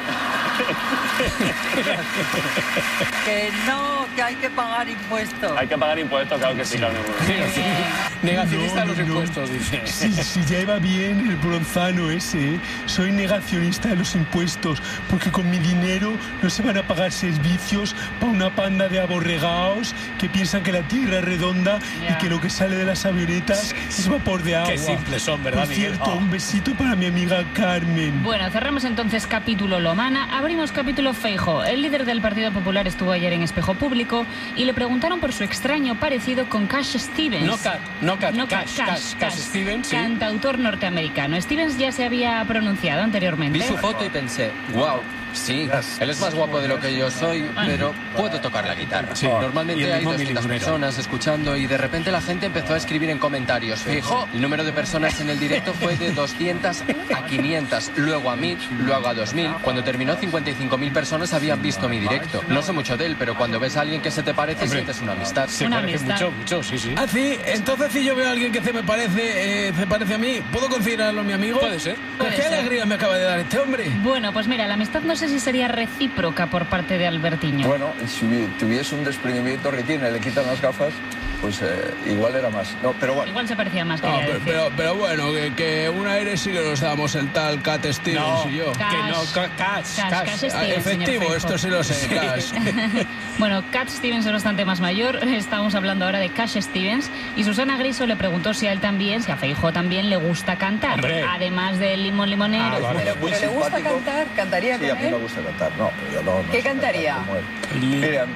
Que no, que hay que pagar impuestos. Hay que pagar impuestos, claro que sí, claro. Negacionista no, de los no. impuestos, dice. Sí, sí, ya iba bien el bronzano ese, ¿eh? Soy negacionista de los impuestos, porque con mi dinero no se van a pagar servicios para una panda de aborregaos que piensan que la tierra es redonda yeah. y que lo que sale de las avionetas sí, es vapor de agua. Qué simples son, ¿verdad, Por Miguel? cierto, oh. un besito para a mi amiga Carmen. Bueno, cerramos entonces capítulo Lomana, abrimos capítulo Feijóo. El líder del Partido Popular estuvo ayer en Espejo Público y le preguntaron por su extraño parecido con Cash Stevens. No Cat, no Cat, no Cash, Cash, Cash, Cash Stevens, sí. Cantautor norteamericano. Stevens ya se había pronunciado anteriormente. Vi su foto y pensé, wow. Sí, él es más guapo de lo que yo soy, pero puedo tocar la guitarra. Sí, normalmente hay doscientas personas escuchando y de repente la gente empezó a escribir en comentarios. Fijo, el número de personas en el directo fue de doscientas a quinientas, luego a mil, luego a dos mil. Cuando terminó, cincuenta y cinco mil personas habían visto mi directo. No sé mucho de él, pero cuando ves a alguien que se te parece, Hombre, sientes una amistad. Se una parece amistad. mucho, mucho, sí, sí. Ah, sí, entonces si yo veo a alguien que se me parece, eh, se parece a mí, ¿puedo considerarlo mi amigo? Puede ser. Puede ¿Qué ser. alegría me acaba de dar este hombre? Bueno, pues mira, la amistad no sé si sería recíproca por parte de Albertiño. Bueno, si tuviese un desprendimiento, retiene, le quitan las gafas pues eh, igual era más. No, pero bueno. Igual se parecía más, no, quería pero, decir. pero, pero bueno, que, que un aire sí que nos damos el tal Cat Stevens No, y yo. Cash. Que no, ca- cash, Cash, cash. Cash Stevens, Ah, señor efectivo, Feijóo. esto sí lo sé, Cash. Bueno, Cat Stevens es bastante más mayor. Estamos hablando ahora de Cash Stevens. Y Susana Griso le preguntó si a él también, si a Feijóo también le gusta cantar. Hombre. Además del limón limonero. Ah, vale. Pero, Muy pero ¿le gusta simpático. cantar? ¿Cantaría Sí, a con mí me él? gusta cantar. No, pero yo no. no ¿Qué sé cantar cantaría? como él. Mira,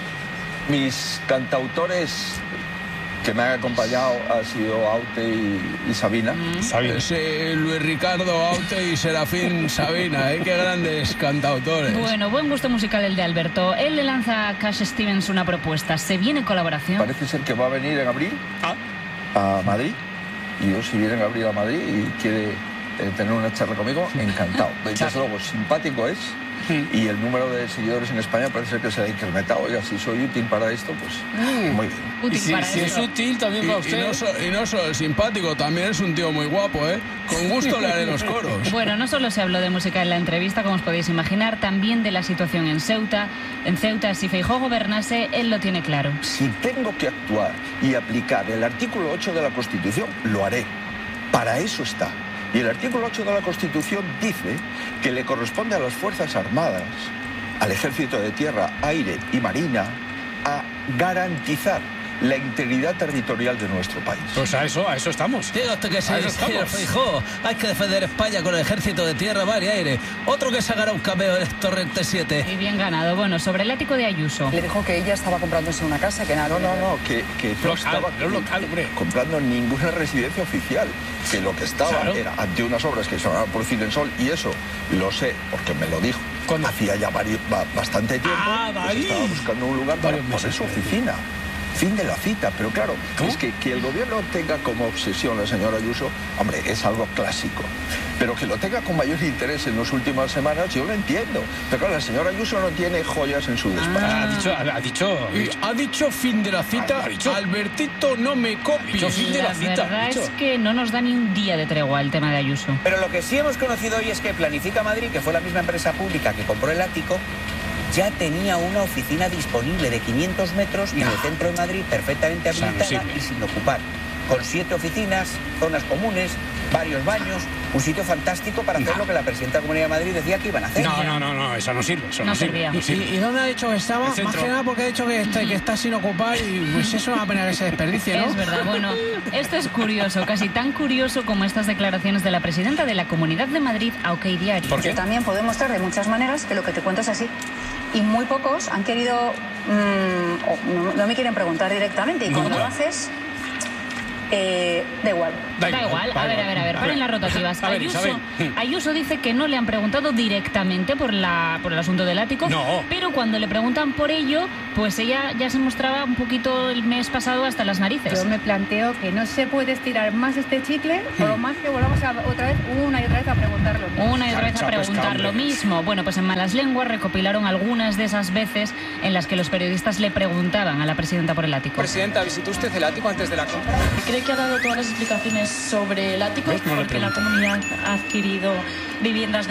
mis cantautores que me han acompañado han sido Aute y, y Sabina. Sabina. Sí, Luis Ricardo Aute y Serafín Sabina, ¿eh? Qué grandes cantautores. Bueno, buen gusto musical el de Alberto. Él le lanza a Cash Stevens una propuesta. ¿Se viene colaboración? Parece ser que va a venir en abril a Madrid. Y yo, si viene en abril a Madrid y quiere eh, tener una charla conmigo, encantado. Desde luego, simpático es. Y el número de seguidores en España parece ser que se ha incrementado. Oiga, si soy útil para esto, pues muy bien. Útil Y si, para si esto. es útil también Y, para y usted. no so- y no solo el simpático, también es un tío muy guapo, ¿eh? Con gusto le haré los coros. Bueno, no solo se habló de música en la entrevista, como os podéis imaginar, también de la situación en Ceuta. En Ceuta, si Feijóo gobernase, él lo tiene claro. Si tengo que actuar y aplicar el artículo ocho de la Constitución, lo haré. Para eso está. Y el artículo ocho de la Constitución dice que le corresponde a las Fuerzas Armadas, al Ejército de Tierra, Aire y Marina, a garantizar la integridad territorial de nuestro país. Pues a eso, a eso estamos. Diga usted que sí, A eso señor estamos. Feijóo. Hay que defender España con el ejército de tierra, mar y aire. Otro que sacará un cameo en Torrente siete. Y bien ganado. Bueno, sobre el ático de Ayuso. Le dijo que ella estaba comprándose una casa, que nada. No, no, no, que, que no Local, estaba no local, hombre. comprando ninguna residencia oficial, que lo que estaba Claro. era ante unas obras que se van a producir en Sol, y eso lo sé porque me lo dijo. ¿Cuándo? Hacía ya vari- ba- bastante tiempo, Ah, pues ahí. estaba buscando un lugar para Varios poner meses. su oficina. Fin de la cita, pero claro, ¿Cómo? es que, que el gobierno tenga como obsesión la señora Ayuso, hombre, es algo clásico. Pero que lo tenga con mayor interés en las últimas semanas, yo lo entiendo. Pero claro, la señora Ayuso no tiene joyas en su despacho. Ah, ha dicho, ha, ha dicho. Y ha dicho fin de la cita, Ha dicho. Albertito, no me copies. dicho fin de La la cita, verdad dicho. es que no nos da ni un día de tregua el tema de Ayuso. Pero lo que sí hemos conocido hoy es que Planifica Madrid, que fue la misma empresa pública que compró el ático, ya tenía una oficina disponible de quinientos metros en el centro de Madrid, perfectamente O sea, no habilitada sirve. y sin ocupar. Con siete oficinas, zonas comunes, varios baños, un sitio fantástico para hacer No. lo que la presidenta de la Comunidad de Madrid decía que iban a hacer. No, no, no, no, eso no sirve. Eso no, No sirve. servía. No sirve. ¿Y, y dónde ha dicho que estaba? El Más centro. que nada porque ha dicho que está, que está sin ocupar y pues eso es una pena que se desperdicie, ¿no? Es verdad, bueno, esto es curioso, casi tan curioso como estas declaraciones de la presidenta de la Comunidad de Madrid a OK Diario. ¿Por qué? También puedo mostrar de muchas maneras que lo que te cuento es así. Y muy pocos han querido, mm, o no, no me quieren preguntar directamente. Y cuando Nunca. lo haces, eh, da igual. Da igual, a ver, a ver, a ver, paren las rotativas. A ver, Ayuso, Isabel. Ayuso dice que no le han preguntado directamente por, la, por el asunto del ático, No. pero cuando le preguntan por ello, pues ella ya se mostraba un poquito el mes pasado hasta las narices. Yo me planteo que no se puede estirar más este chicle, por lo más que volvamos a, otra vez, una y otra vez a preguntarlo. Una y otra vez a Chapo, preguntar escambre. lo mismo. Bueno, pues en Malas Lenguas recopilaron algunas de esas veces en las que los periodistas le preguntaban a la presidenta por el ático. Presidenta, ¿visitó usted el ático antes de la compra? ¿Cree que ha dado todas las explicaciones sobre el ático? ¿Ves? No le Porque la pregunto. comunidad ha adquirido viviendas